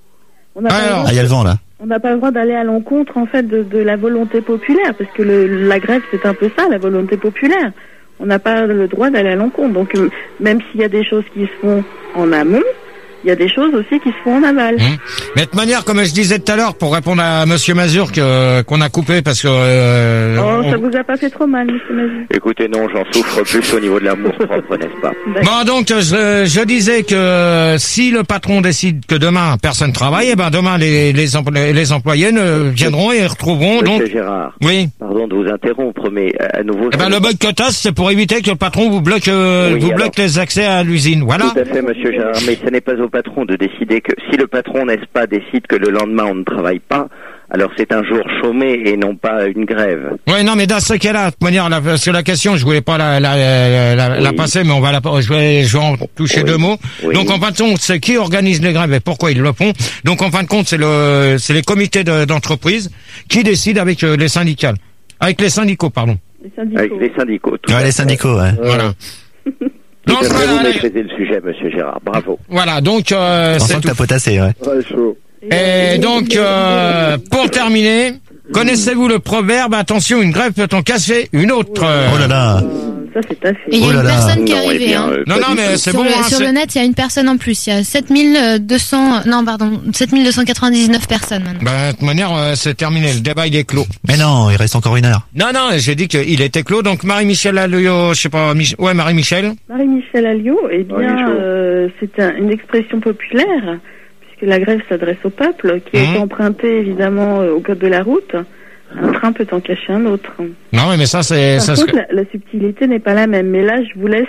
On n'a pas, le Alors. droit- Ah, il y a le vent, là. on n'a pas le droit d'aller à l'encontre en fait de, de la volonté populaire, parce que le, la grève c'est un peu ça, la volonté populaire. On n'a pas le droit d'aller à l'encontre. Donc euh, même s'il y a des choses qui se font en amont, il y a des choses aussi qui se font en aval. Mmh. Mais de toute manière, comme je disais tout à l'heure, pour répondre à Monsieur Mazur que qu'on a coupé parce que euh, Oh, on- ça vous a pas fait trop mal, monsieur Mazur. Écoutez, non, j'en souffre plus au niveau de l'amour propre, n'est-ce pas? Bon, donc je, je disais que si le patron décide que demain personne travaille, eh ben demain les les, empl- les employés ne viendront et retrouveront Monsieur donc. Gérard, Oui. pardon de vous interrompre, mais à à nouveau... Eh ben le boycottage, c'est pour éviter que le patron vous bloque euh, Oui, vous alors. bloque les accès à l'usine. Voilà. Tout à fait, Monsieur Gérard, mais ce n'est pas au patron de décider que... Si le patron, n'est-ce pas, décide que le lendemain on ne travaille pas, alors c'est un jour chômé et non pas une grève. Ouais, non, mais dans ce cas-là, de toute manière, la, sur la question, je voulais pas la, la, la, la, la Oui. passer, mais on va la, je vais, je vais en toucher Oui. deux mots. Oui. Donc, en fin de compte, c'est qui organise les grèves et pourquoi ils le font. Donc, en fin de compte, c'est le, c'est les comités de- d'entreprise qui décident avec euh, les syndicats, avec les syndicaux, pardon. Les syndicaux. Avec les syndicats. Tout à Ouais, les fait. syndicaux, ouais. Voilà. Tout Donc, à fait, voilà, vous allez. maîtrisez le sujet, Monsieur Gérard. Bravo. Voilà, donc, euh, On c'est sent que tout. t'as potassé, ouais. Ouais, chaud. Et donc, euh, pour terminer, connaissez-vous le proverbe, attention, une grève peut en casser une autre? Oh là là. Ça c'est pas fait. Et il y a Oh là une là. personne qui est Non, eh arrivée. bien, Hein. euh, Non, pas non, du mais tout. c'est Sur, bon, le, hein, sur c'est- le net, il y a une personne en plus. Il y a sept mille deux cents... Non, pardon, sept mille deux cent quatre-vingt-dix-neuf personnes maintenant. Ben, de toute manière, euh, c'est terminé. Le débat, il est clos. Mais non, il reste encore une heure. Non, non, j'ai dit qu'il était clos. Donc, Marie-Michel Alliot, je sais pas, Mich- ouais, Marie-Michel. Marie-Michel Alliot, eh bien, Oui, chaud. euh, c'est un- une expression populaire, puisque la grève s'adresse au peuple, qui Mhm. est empruntée évidemment euh, au code de la route. Un train peut en cacher un autre. Non, mais, mais ça, c'est, Par ça contre, serait- la, la subtilité n'est pas la même. Mais là, je vous laisse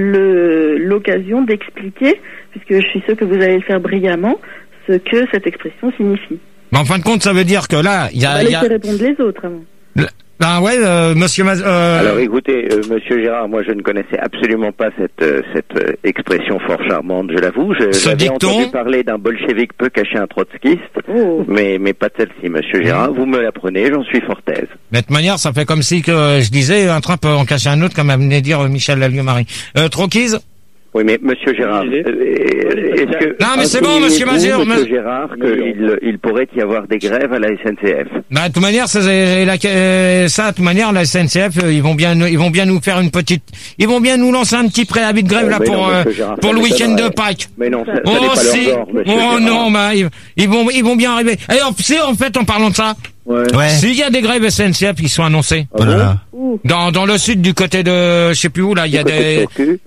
le- l'occasion d'expliquer, puisque je suis sûr que vous allez le faire brillamment, ce que cette expression signifie. mais en fin de compte, ça veut dire que là, il y On a, va il y a, laisser répondre les autres avant. ben ouais, euh, monsieur Maz, euh, Alors écoutez, euh, Monsieur Gérard, moi je ne connaissais absolument pas cette euh, cette euh, expression fort charmante, je l'avoue. Je- Ce J'avais dicton entendu parler d'un bolchevique peu caché un trotskiste, Oh. mais mais pas de celle-ci, Monsieur Gérard. Vous me l'apprenez, j'en suis fort aise. mais de toute manière, ça fait comme si que euh, je disais, un train peut en cacher un autre, comme a venait de dire euh, Michel Alliot-Marie. Euh, Troquise? Oui, mais Monsieur Gérard, euh, est-ce que Non, mais c'est bon, Monsieur insinuez-vous, Mazur, Monsieur mais- Gérard, qu'il il pourrait y avoir des grèves à la S N C F? Bah, de toute manière, ça, c'est la- euh, ça, de toute manière, la S N C F, euh, ils vont bien, nous- ils vont bien nous faire une petite, ils vont bien nous lancer un petit préavis de grève Oh, là mais pour, non, euh, Monsieur Gérard, pour ça le week-end de m'étonnerait. Pâques. Mais non, ça, ça Oh n'est pas si, leur genre, Monsieur oh Gérard. non, bah, ils, ils vont, ils vont bien arriver. Et en, si, en fait, en parlant de ça, Ouais. Ouais. s'il y a des grèves S N C F qui sont annoncées, Oh là là. Ouh. dans, dans le sud du côté de, je sais plus où, là, il y a Du côté de des, Torcu.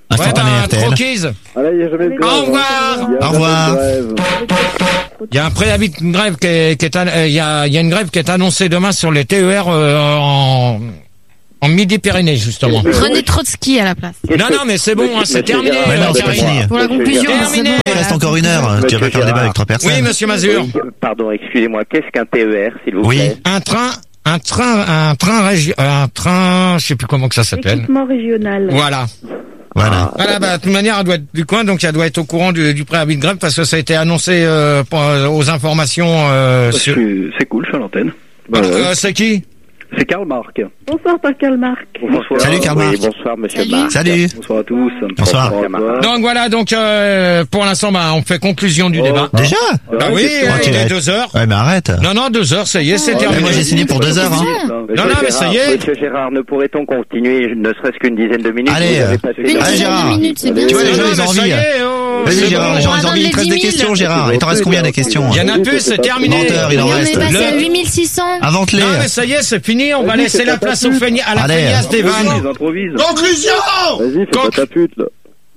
Instantané bah, R T L. croquise. Ah là, il n'y a jamais de grève. Au revoir. Il y a Au revoir. jamais de grève. Il y a un préavis de grève qui est, qui est an- euh, il y a, il y a une grève qui est annoncée demain sur les T E R euh, en, en Midi-Pyrénées, justement. Prenez Trotsky à la place. Non, non, mais c'est bon, hein, c'est terminé. Mais non, euh, c'est pas Karine. fini. Pour la conclusion, c'est Terminé. bon. Il reste encore une heure. Tu vas pas faire le débat avec trois personnes. Oui, monsieur Mazur. Oui, pardon, excusez-moi, qu'est-ce qu'un T E R, s'il vous Oui. plaît? Un train, un train, un train régi- un train, je sais plus comment que ça s'appelle. Équipement régional. Voilà. Voilà. Voilà, bah, de toute manière, elle doit être du coin, donc elle doit être au courant du, du préavis de grève parce que ça a été annoncé euh, pour- euh, aux informations. Euh, sur... C'est cool, je suis à l'antenne. Bah, Euh, c'est qui? C'est Karl Marc. Bonsoir, par Karl Marc. Bonsoir. Salut, Karl Marc. Oui, bonsoir, monsieur Salut. Marc. Salut. Bonsoir à tous. Bonsoir. Bonsoir. Donc voilà, donc euh, pour l'instant, bah, on fait conclusion du Oh. débat. Déjà? Bah oui, Oh, euh, tu il est vas- deux heures. Ouais, mais arrête. Non, non, deux heures, ça y est, c'est Mais terminé. moi, j'ai signé pour deux heures, hein. Non, non, mais ça y est. Monsieur Gérard, ne pourrait-on continuer ne serait-ce qu'une dizaine de minutes? Allez, Vous avez euh, passé Une dans- Allez, dizaine Gérard. de minutes, c'est bien. Tu vois, les Non, gens, non, ils ont mais ça envie. y est, oh, Vas-y, c'est Gérard, bon. les gens, On ils ont va envie. Il te reste donner des dix mille. questions, Gérard. Il t'en reste combien des questions? Il y en a plus, c'est terminé. Menteur, il en Et on reste. est passé à Le- huit mille six cents. Invente-les. Non, mais ça y est, c'est fini, on va Vas-y, laisser fais la pas place ta au pute. feigna- à la Allez. feignasse des vannes. Ils improvisent. Conclusion! Vas-y, fais Conc- pas ta pute, là.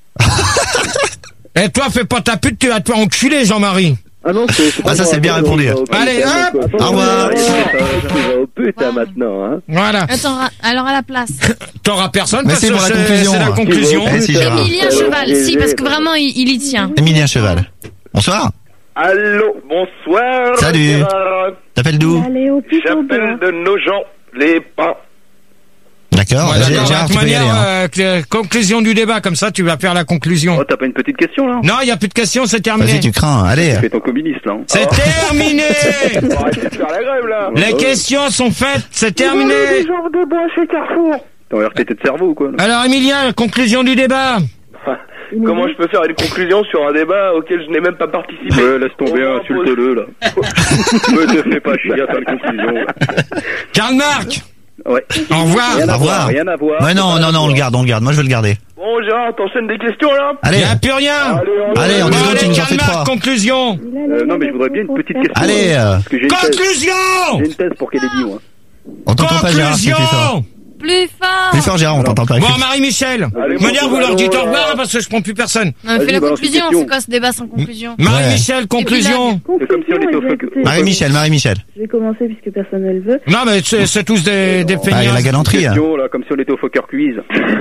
Et toi, fais pas ta pute, tu vas te faire enculer, Jean-Marie. Ah non, c'est... Ah, ça, c'est bien répondu. Allez, hop. Au revoir. Tu vas au pute, hein, maintenant, hein. Voilà. Attends, ra- alors à la place. T'auras personne Mais parce c'est que pour la c'est conclusion. c'est la conclusion. Eh, si, Gérard. Emilien Cheval, si, parce que vraiment, il, il y tient. Emilien Cheval. Bonsoir. Allô, bonsoir. Salut. Gérard. T'appelles d'où? Allez au plus au J'appelle bas. de Nogent, les pins. D'accord. Ouais, Vas-y, d'accord, Gérard, de tu toute peux y aller. manière, hein. euh, que- conclusion du débat, comme ça, tu vas faire la conclusion. Oh, t'as pas une petite question, là? Non, il y a plus de questions, c'est terminé. Vas-y, tu crains. Allez. Fais ton communiste, là. hein. C'est terminé. On va arrêter de faire la grève, là. Les questions sont faites, c'est terminé. Genre de bois chez Carrefour. T'as un R T T de cerveau, ou quoi, là? Alors, Emilien, conclusion du débat. Comment je peux faire une conclusion sur un débat auquel je n'ai même pas participé? Ouais, laisse tomber, On insulte-le, là. Me te fais pas chier à faire une conclusion. Karl Marc. Ouais. Au revoir. Rien Au à revoir. voir, rien à voir. Ouais, non, non, non, on le garde, on le garde. Moi, je veux le garder. Bon, Gérard, t'enchaînes des questions, là? Il Allez. n'y a plus rien. Allez, en Bon, deux secondes, tu allez, nous en Karl fais Marc, trois. conclusion. Euh, non, mais je voudrais bien une petite question. Allez, euh, Parce que j'ai une thèse. Conclusion. J'ai une thèse pour qu'elle ait dit, moi. On t'entend pas, Gérard, c'est plus fort. Conclusion. Plus fort. Plus fort, Gérard, on t'entend pas. Bon, Marie-Michel. Allez, De manière, bon, vous leur dites au alors, revoir, hein, parce que je prends plus personne. Non, mais fais Vas-y, la balance une conclusion, question. c'est quoi ce débat sans conclusion? Marie-Michel, conclusion. C'est comme si on était au feu. Marie-Michel, Marie-Michel. Je vais commencer puisque personne ne le veut. Non, mais c'est c'est tous des, des Ah, il y a feignasses. la galanterie. hein. Question, là, comme si on était au Fokker Quiz.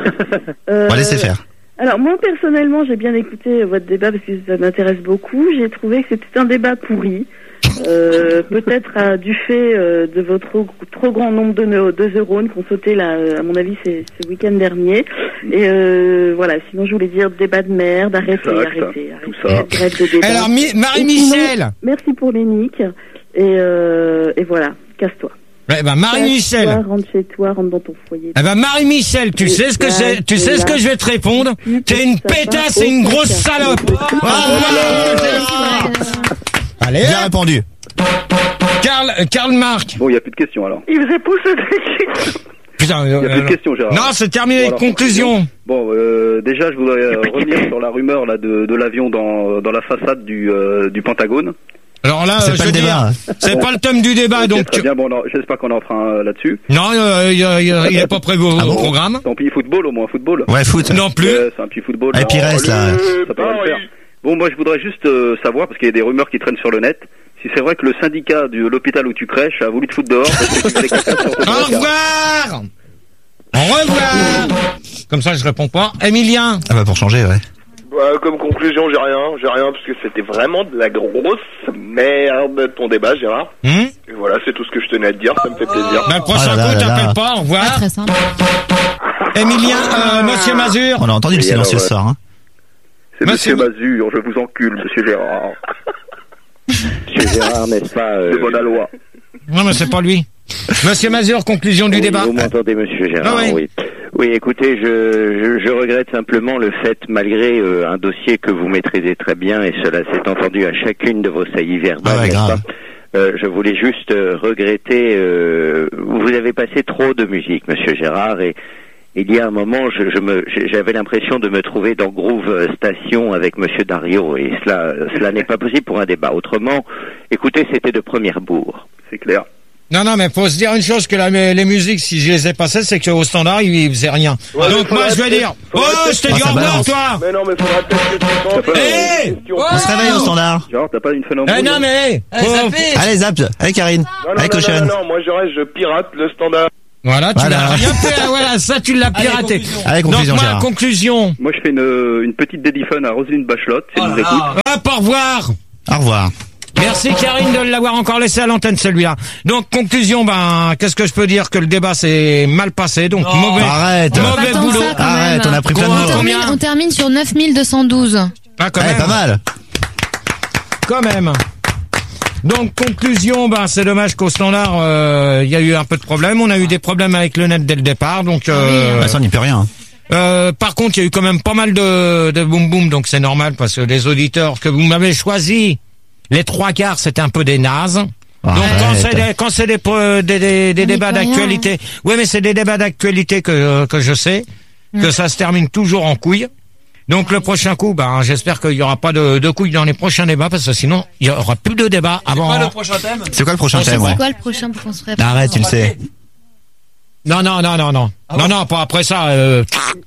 Euh, On va laisser faire. Alors moi personnellement j'ai bien écouté votre débat parce que ça m'intéresse beaucoup. J'ai trouvé que c'était un débat pourri. Euh, peut-être euh, du fait euh, de votre trop, trop grand nombre de, neu- de neurones qui ont sauté là, euh, à mon avis c'est ce week-end dernier. Et euh, voilà, sinon je voulais dire débat de merde, arrêtez, Exact, arrêtez, tout arrêtez, ça. grève de débat. Alors, Mi- Et sinon, Marie-Michel. merci pour les nicks. Et, euh, et voilà, casse-toi. Eh ben, Marie-Michel. Casse-toi, rentre chez toi, rentre dans ton foyer. Eh ben, Marie-Michel, tu sais ce que c'est, tu sais ce que je vais te répondre? T'es une pétasse et une grosse salope. Au revoir. Allez. Bien répondu. Karl, euh, Karl Marc. Bon, il n'y a plus de questions, alors. Il faisait pousser des Putain, Il n'y a plus euh, de questions, Gérard. non, c'est terminé, Voilà. conclusion. Bon, euh, déjà, je voudrais euh, revenir sur la rumeur là de, de l'avion dans, dans la façade du, euh, du Pentagone. Alors là, C'est euh, pas je le veux débat. dire, c'est pas le thème du débat, Ok, donc très tu... bien, bon, non, j'espère qu'on en fera un là-dessus. Non, euh, il euh, il est pas prévu au, Ah bon au programme. Tant pis, football, au moins, football. Ouais, foot. Non plus. Ouais, c'est un petit football. Et puis reste, là. Ça peut le faire. Bon, moi, je voudrais juste euh, savoir, parce qu'il y a des rumeurs qui traînent sur le net, si c'est vrai que le syndicat de l'hôpital où tu crèches a voulu te foutre dehors parce que tu fallait quelqu'un sur ton Au brancard. revoir. Au revoir. Comme ça, je réponds pas. Emilien. Ah bah pour changer, ouais. Bah, comme conclusion, j'ai rien, j'ai rien, parce que c'était vraiment de la grosse merde ton débat, Gérard. Hmm Et voilà, c'est tout ce que je tenais à te dire, ça me fait plaisir. Bah, le prochain Oh là là coup, là là. t'appelles pas, au Pas revoir. très simple. Emilien, euh, monsieur Mazur. On a entendu le Et silencieux alors, ce soir. Hein. C'est Monsieur- Monsieur Mazur, je vous encule, Monsieur Gérard. Monsieur Gérard, n'est-ce pas euh, C'est bon à loi. Non, mais c'est pas lui. Monsieur Mazur, conclusion du oui, débat. Vous m'entendez, Monsieur Gérard? Ah oui. oui. Oui, écoutez, je, je, je regrette simplement le fait, malgré euh, un dossier que vous maîtrisez très bien, et cela s'est entendu à chacune de vos saillies verbales, Ah ouais, n'est-ce grave. pas Euh, je voulais juste euh, regretter, euh, vous avez passé trop de musique, Monsieur Gérard, et il y a un moment, je, je me, j'avais l'impression de me trouver dans Groove Station avec Monsieur Dario, et cela, cela n'est pas possible pour un débat. Autrement, écoutez, c'était de première bourre. C'est clair. Non, non, mais faut se dire une chose, que la, les musiques, si je les ai passées, c'est qu'au standard, ils, ils faisaient rien. Ouais, donc moi, je vais dire, oh, je t'ai dit au revoir, toi! Mais non, mais faudra peut-être que tu hey On se réveille au standard. Genre, t'as pas une fenêtre. Eh non, mais, Allez, zappez. Allez, zap. Allez, Karine. Non, non, Allez, non, cochonne. non, non, non, moi je reste, je pirate le standard. Voilà, tu Voilà. l'as rien fait, voilà, ça, tu l'as piraté. Allez, conclusion. Allez, conclusion, donc, moi, Gérard. conclusion. Moi, je fais une, une petite dédiphone à Roselyne Bachelot, si Oh elle nous là écoute. là. Hop, au revoir. Au revoir. Merci Karine de l'avoir encore laissé à l'antenne celui-là. Donc conclusion, ben qu'est-ce que je peux dire, que le débat s'est mal passé, donc Non. mauvais, Arrête. mauvais Pas tant que boulot. ça, quand Arrête, même. on a pris plein de Combien On mots. termine, on termine sur neuf mille deux cent douze. Ah, quand Ouais, même, pas mal. quand même. Donc conclusion, ben c'est dommage qu'au standard il euh, y a eu un peu de problèmes. On a eu des problèmes avec le net dès le départ, donc. Euh, Bah, ça, on n'y peut rien. euh, par contre, il y a eu quand même pas mal de de boum boum, donc c'est normal parce que les auditeurs que vous m'avez choisis, les trois quarts, c'était un peu des nazes. Donc quand Arrête. c'est des, quand c'est des, pro- des, des, des On débats n'y peut rien, d'actualité, oui mais c'est des débats d'actualité que que je sais Mm. que ça se termine toujours en couille. Donc le prochain coup, ben j'espère qu'il y aura pas de, de couilles dans les prochains débats parce que sinon il y aura plus de débats C'est avant. quoi le prochain thème? C'est quoi le prochain thème, ouais? C'est quoi le prochain pour qu'on se répète? Arrête, tu le sais. Non non non non non Ah non bon non pas après ça. Euh...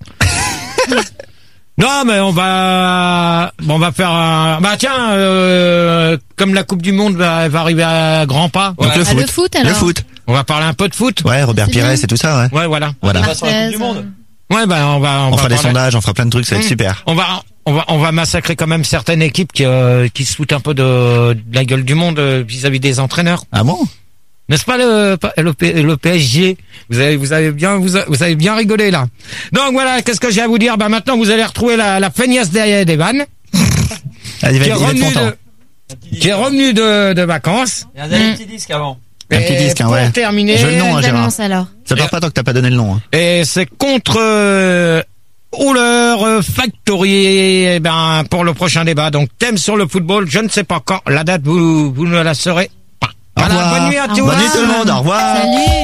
Non mais on va on va faire un bah tiens euh, comme la Coupe du Monde va, va arriver à grands pas. Donc, le Ah, foot. le foot, alors. Le foot. On va parler un peu de foot. Ouais, Robert C'est Pires bien. et tout ça, ouais. Ouais voilà. Voilà. On va sur la Coupe du Marquez, Monde. Ouais ben on va on, On va fera des parler- sondages, on fera plein de trucs, ça va être Mmh. super. On va on va on va massacrer quand même certaines équipes qui euh, qui se foutent un peu de, de la gueule du monde euh, vis-à-vis des entraîneurs. Ah bon? N'est-ce pas le le, P- le P S G? Vous avez vous avez bien vous, a- vous avez bien rigolé là. Donc voilà, qu'est-ce que j'ai à vous dire? Ben maintenant vous allez retrouver la la feignasse derrière des vannes Ah, il va, qui est il va être revenu content. de qui est revenu de de vacances. Il y a un dernier petit disque avant. Un petit Et disque, hein, pour ouais. terminer, Je veux le nom, hein, Gérard. Annonce, alors. Ça part pas tant que t'as pas donné le nom, hein. et c'est contre euh, Howler Factory, eh ben pour le prochain débat. Donc thème sur le football, je ne sais pas quand. La date vous vous ne la saurez pas. Au Voilà, revoir. bonne nuit à Au tous. revoir. Bonne nuit tout le monde, au revoir.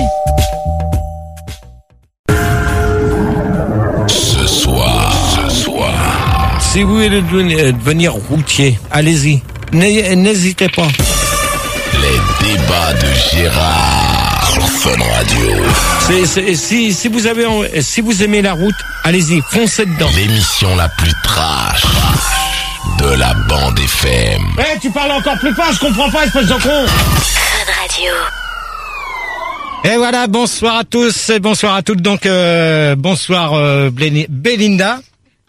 Salut. Ce soir, ce soir, Si vous voulez devenir, devenir routier, allez-y. N'hé- N'hésitez pas. les débats de Gérard sur Fun Radio. C'est, c'est- si, si vous avez, en- si vous aimez la route, allez-y, foncez dedans. L'émission la plus trash de la bande F M. Eh, tu parles encore plus fort, je comprends pas, espèce de con. Et voilà, bonsoir à tous et bonsoir à toutes. Donc, euh, bonsoir euh, Bléni- Belinda.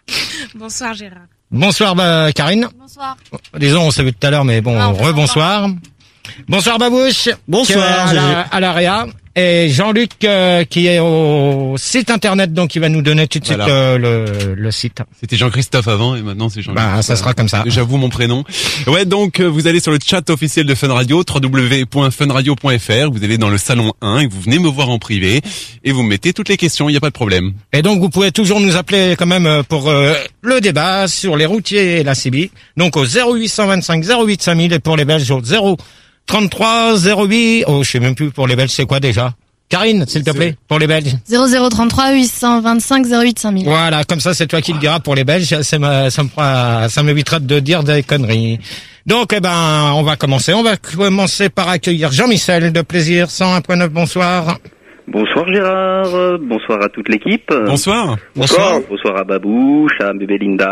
Bonsoir Gérard. Bonsoir bah, Karine. Bonsoir. Disons, on s'est vu tout à l'heure, mais bon, Ah, on rebonsoir. Bonsoir Babouche. Bonsoir, qui est à la, Gégé. à l'A R E A. Et Jean-Luc euh, qui est au site internet, donc il va nous donner tout de suite Voilà. euh, le, le site. C'était Jean-Christophe avant et maintenant c'est Jean-Luc. Bah, ça sera comme ça. J'avoue mon prénom. Ouais, donc euh, vous allez sur le chat officiel de Fun Radio, w w w point fun radio point f r, vous allez dans le salon un et vous venez me voir en privé et vous mettez toutes les questions, il n'y a pas de problème. Et donc vous pouvez toujours nous appeler quand même euh, pour euh, le débat sur les routiers et la C B. Donc au zéro huit cent vingt-cinq zéro huit cinq mille et pour les Belges au zéro trente-trois zéro huit. Oh, je sais même plus pour les Belges c'est quoi déjà. Karine, s'il te plaît, pour les Belges. zéro zéro trente-trois huit cent vingt-cinq zéro huit cinq mille. Voilà, comme ça c'est toi qui le diras pour les Belges. C'est ma, ça me fera, ça m'évitera de dire des conneries. Donc eh ben, on va commencer. On va commencer par accueillir Jean-Michel de Plaisir cent un point neuf. Bonsoir. Bonsoir Gérard, euh, bonsoir à toute l'équipe. Bonsoir. Bonsoir. Bonsoir à Babouche, à Belinda,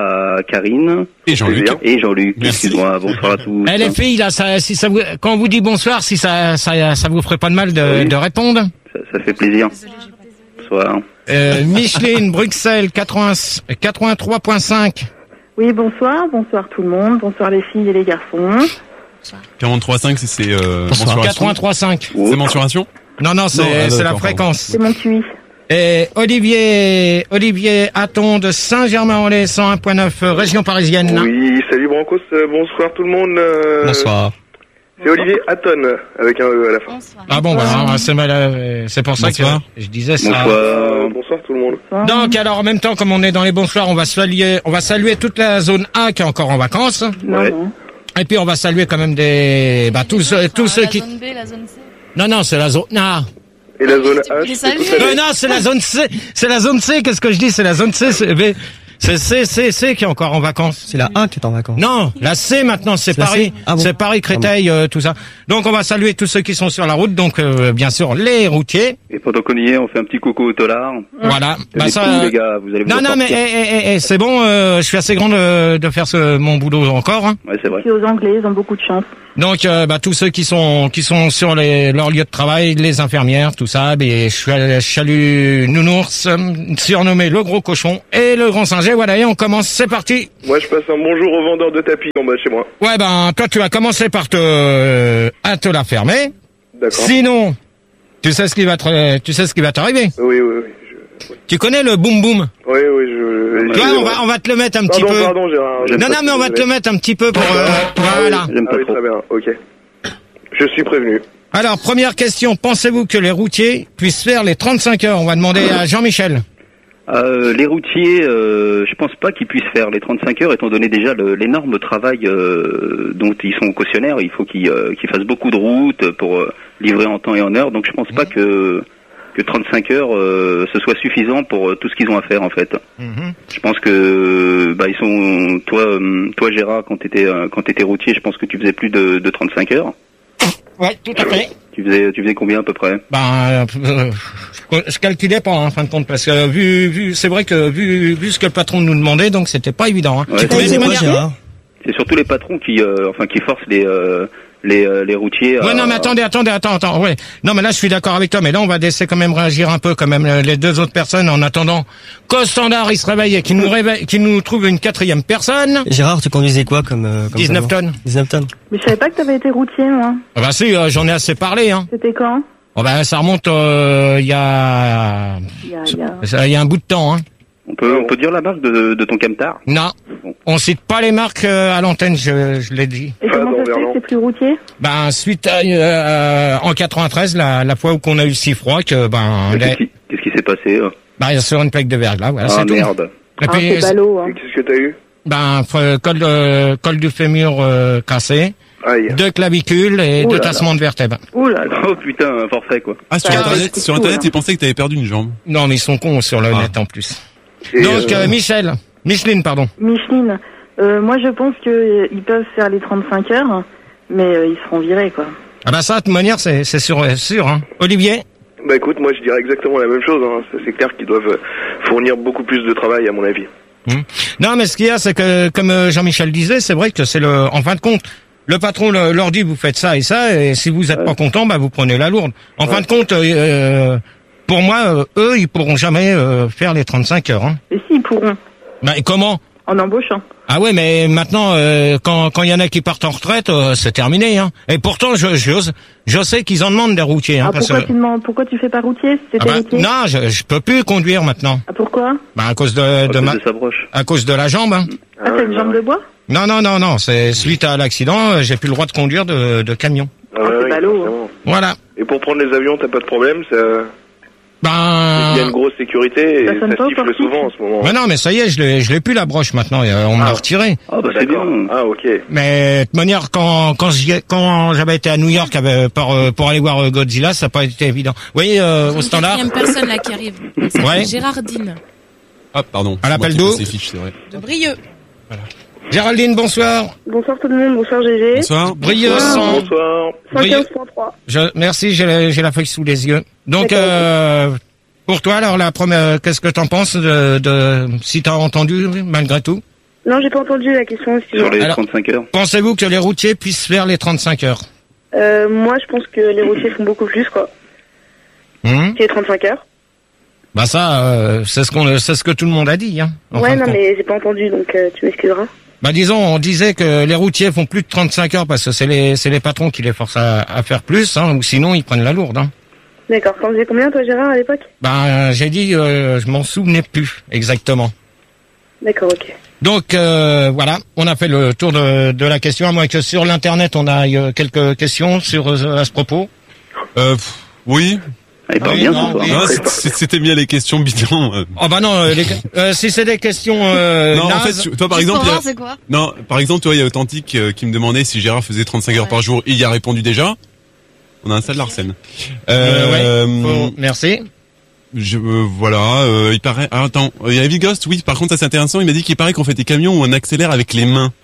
à Karine. Et Jean-Luc. Et Jean-Luc, Merci. excuse-moi, bonsoir à tous. Eh, les filles, là, ça, si ça vous, quand on vous dit bonsoir, si ça, ça, ça vous ferait pas de mal de, Oui. de répondre. Ça, ça fait plaisir. Bonsoir. Euh, Micheline, Bruxelles, quatre-vingts quatre-vingt-trois point cinq. Oui, bonsoir, bonsoir tout le monde, bonsoir les filles et les garçons. quarante-trois virgule cinq c'est c'est euh, Bonsoir. mensuration. quatre-vingt-trois virgule cinq. C'est mensuration. Non, non, c'est, Non, ah, c'est la d'accord, fréquence. C'est mon Q I. Et Olivier, Olivier Hatton de Saint-Germain-en-Laye, cent un point neuf, euh, région parisienne. Oui, salut Brancos, euh, bonsoir tout le monde. euh, Bonsoir. C'est Olivier Hatton, avec un E à la fin. Ah bon, bah, c'est mal, euh, c'est pour ça Bonsoir. que je disais ça. Bonsoir. Euh, bonsoir tout le monde. Donc, alors, en même temps, comme on est dans les bonsoirs, on va saluer, on va saluer toute la zone A qui est encore en vacances. Non, Ouais. non. Et puis, on va saluer quand même des, bah, tous ceux, tous ceux qui, La zone B, la zone C. non, non, c'est la zone A. Et la zone Tu peux H, les c'est toute saluer. la Non, non, c'est la zone C. C'est la zone C. Qu'est-ce que je dis? C'est la zone C. C'est, mais C'est C, C, C qui est encore en vacances. C'est la un qui est en vacances. Non, la C maintenant, c'est C'est la Paris. C Ah bon C'est Paris, Créteil, euh, tout ça. Donc on va saluer tous ceux qui sont sur la route, donc euh, bien sûr les routiers. Et pendant qu'on y est, on fait un petit coucou au tolard. Voilà. Bah, Les ça, coups, les gars, vous allez vous non, en non, mais sortir. eh, eh, eh, c'est bon, euh, je suis assez grand de, de faire ce, mon boulot encore. Hein. Ouais, c'est vrai. Puis aux Anglais, ils ont beaucoup de chance. Donc euh, bah, tous ceux qui sont qui sont sur les, leur lieu de travail, les infirmières, tout ça, bah, je suis à Chalut Nounours, euh, surnommé le gros cochon et le grand singe. Voilà, et on commence, c'est parti. Moi, je passe un bonjour au vendeur de tapis en bas de chez moi. Ouais, ben toi tu vas commencer par te euh, à te la fermer. D'accord. Sinon, tu sais ce qui va te, tu sais ce qui va t'arriver. Oui, oui, oui. Je... Tu connais le boum boum. Oui, oui, je... Tu vois, on va on va te le mettre un pardon, petit peu. Pardon, Gérard. Non, non, mais on va te le mettre un petit peu pour euh, voilà. Ah oui, très bien, ok. Je suis prévenu. Alors, première question, pensez-vous que les routiers puissent faire les trente-cinq heures? On va demander à Jean-Michel. Euh, les routiers, euh, je pense pas qu'ils puissent faire les trente-cinq heures, étant donné déjà le, l'énorme travail euh, dont ils sont cautionnaires. Il faut qu'ils, euh, qu'ils fassent beaucoup de routes pour euh, livrer en temps et en heure. Donc je pense pas que que trente-cinq heures euh, ce soit suffisant pour euh, tout ce qu'ils ont à faire en fait. Mm-hmm. Je pense que bah ils sont toi euh, toi Gérard quand t'étais euh, quand t'étais routier, je pense que tu faisais plus de, de trente-cinq heures. Ouais, tout à fait. Tu faisais tu faisais combien à peu près? Ben, euh, je, je calculais pas en fin de compte parce que vu vu c'est vrai que vu vu ce que le patron nous demandait, donc c'était pas évident. Hein. Ouais, Tu connais c'est, ces manières? c'est surtout les patrons qui euh, enfin qui forcent les euh, les euh, les routiers. Ouais, à... non, mais attendez, attendez, attends, attends, ouais. Non, mais là, je suis d'accord avec toi, mais là, on va laisser quand même réagir un peu, quand même, les deux autres personnes, en attendant qu'au standard, il se réveille et qu'il nous réveille, qu'il nous trouve une quatrième personne. Gérard, tu conduisais quoi comme, euh, comme dix-neuf camion tonnes. dix-neuf tonnes. Mais je savais pas que t'avais été routier, moi. Ah bah si, euh, j'en ai assez parlé, hein. C'était quand? Oh bah, ça remonte, euh, il y a, Il y a, il y a... ça, il y a un bout de temps, hein. On peut on peut dire la marque de de ton camtar? Non. On cite pas les marques euh, à l'antenne, je, je l'ai dit. Et comment ça se fait que c'est plus routier? Ben, suite à, euh, en quatre-vingt-treize, la, la fois où qu'on a eu si froid que, ben, Qu'est-ce les... qui, qu'est-ce qui s'est passé? euh Ben, sur une plaque de verglas, voilà, Ah c'est tout. merde. Et Ah, puis, c'est ballot, hein. Qu'est-ce que t'as eu? ben, f- col, euh, col du fémur euh, cassé, Aïe. deux clavicules et Ouh deux là tassements de vertèbres. Ouh là là. Oh putain, un forfait quoi. Ah, sur Ah, internet, c'est sur fou, internet, hein. ils pensaient que t'avais perdu une jambe. Non, mais ils sont cons sur le Ah. net en plus. Et, Donc, euh, euh, Michel, Micheline, pardon. Micheline, euh, moi je pense que ils peuvent faire les trente-cinq heures, mais euh, ils seront virés, quoi. Ah ben ça, de toute manière, c'est c'est sûr, euh, sûr. Hein. Olivier. Bah écoute, moi je dirais exactement la même chose. Hein. C'est- C'est clair qu'ils doivent euh, fournir beaucoup plus de travail, à mon avis. Hmm. Non, mais ce qu'il y a, c'est que, comme euh, Jean-Michel disait, c'est vrai que c'est le, en fin de compte, le patron le- leur dit vous faites ça et ça, et si vous êtes Ouais. pas content, bah vous prenez la lourde. En Ouais. fin de compte, euh, euh, pour moi, euh, eux, ils pourront jamais euh, faire les trente-cinq heures. Hein. Et si, ils pourront, Bah, et comment? en embauchant. Ah ouais, mais maintenant, euh, quand quand il y en a qui partent en retraite, euh, c'est terminé. Hein. Et pourtant, je je, je sais qu'ils en demandent des routiers. Hein, Ah, parce pourquoi que- tu demandes, pourquoi tu fais pas routier si Ah t'étais bah, routier? non, je, je peux plus conduire maintenant. Ah, pourquoi? Bah, à cause de, À de cause ma, de sa broche. à cause de la jambe. Hein. Ah, t'as une jambe de bois? Non, non, non, non. C'est suite à l'accident, euh, j'ai plus le droit de conduire de, de camion. Ah, Ah, ouais, c'est oui, ballot, forcément. Voilà. Et pour prendre les avions, t'as pas de problème. Ça... Ben. Il y a une grosse sécurité et Ça ça, sonne pas au siffle portique? souvent en ce moment. Mais non, mais ça y est, je l'ai, je l'ai plus la broche maintenant. euh, On me l'a Ah. retiré. Ah bah c'est D'accord. bien. Ah ok. Mais de toute manière, quand quand j'y ai- quand j'avais été à New York avec, pour euh, pour aller voir euh, Godzilla, ça n'a pas été évident. Vous voyez, euh, au Une standard. quatrième personne là qui arrive. Elle s'appelle Ouais. Gérardine Ah, pardon. À c'est l'appel moi qui d'eau. passe les fiches, c'est vrai. de Brieux. Géraldine, bonsoir. Bonsoir tout le monde, bonsoir G G. Bonsoir. Brieux, cent- Bonsoir. cent quinze point trois. Je, merci, j'ai la, j'ai la feuille sous les yeux. Donc, D'accord. euh, pour toi, alors, la première, qu'est-ce que t'en penses de, de si t'as entendu, malgré tout? Non, j'ai pas entendu la question. Sur excuse-moi. les Alors- trente-cinq heures. Pensez-vous que les routiers puissent faire les trente-cinq heures? Euh, moi, je pense que les routiers font beaucoup plus, quoi. Hum Que les trente-cinq heures. Bah ça, euh, c'est ce qu'on, c'est ce que tout le monde a dit, hein. en fin ouais, de non, compte. mais j'ai pas entendu, donc euh, tu m'excuseras. Bah disons, on disait que les routiers font plus de trente-cinq heures parce que c'est les, c'est les patrons qui les forcent à, à faire plus, hein, ou sinon ils prennent la lourde. Hein. D'accord. T'en faisais combien, toi, Gérard, à l'époque? Bah euh, j'ai dit, euh, je m'en souvenais plus exactement. D'accord, ok. Donc euh, voilà, on a fait le tour de, de la question, à moins que sur l'internet on a euh, quelques questions sur euh, à ce propos. Euh, pff, oui. Elle parle Oui, bien non, ce soir. oui. Non, c'est- c'était bien les questions bidons. euh. Oh bah non, euh, les- euh, si c'est des questions euh, non, en fait, nazes- tu- toi par Juste exemple, pour il y a- voir, c'est quoi? non, par exemple, toi, il y a Authentique euh, qui me demandait si Gérard faisait trente-cinq heures Ouais. par jour. Il y a répondu déjà. On a un sale Larsen. Euh, Euh, ouais, faut- merci. Je, euh, voilà, euh, il paraît... Ah, attends, il y a Heavy Ghost, oui, par contre, ça c'est intéressant, il m'a dit qu'il paraît qu'on fait des camions où on accélère avec les mains.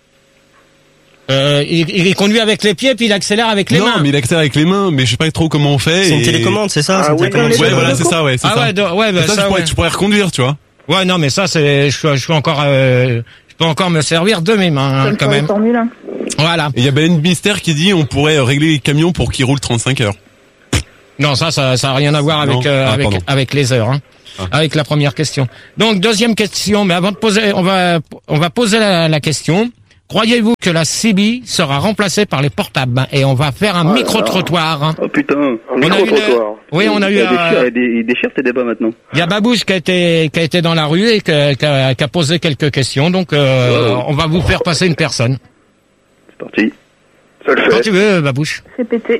Euh, il, il conduit avec les pieds puis il accélère avec les non, mains. Non, mais il accélère avec les mains, mais je sais pas trop comment on fait. C'est et... une télécommande, c'est ça? Ah, c'est une oui, télécommande. ouais, voilà, c'est ça, ouais, c'est ah, ça. Ouais, de, ouais, bah, ça, ça je, pourrais, ouais. je pourrais reconduire, tu vois. Ouais, non, mais ça, c'est, je, je suis encore, euh, je peux encore me servir de mes mains, hein, quand même. Formule un. Voilà. Et il y a Ben Mister qui dit on pourrait régler les camions pour qu'ils roulent trente-cinq heures. Non, ça, ça, ça a rien à voir avec, euh, ah, avec, pardon. avec les heures, hein. Ah. Avec la première question. Donc, deuxième question, mais avant de poser, on va, on va poser la, la question. Croyez-vous que la C B sera remplacée par les portables et on va faire un Oh micro-trottoir hein. Oh putain, un on a eu une... Oui, on a eu. Il déchire, euh... il déchire tes débats maintenant. Il y a Babouche qui a été qui a été dans la rue et qui a, qui a, qui a posé quelques questions. Donc, euh, oh. on va vous faire passer une personne. C'est parti. Ça le fait. Quand tu veux, Babouche. C'est pété.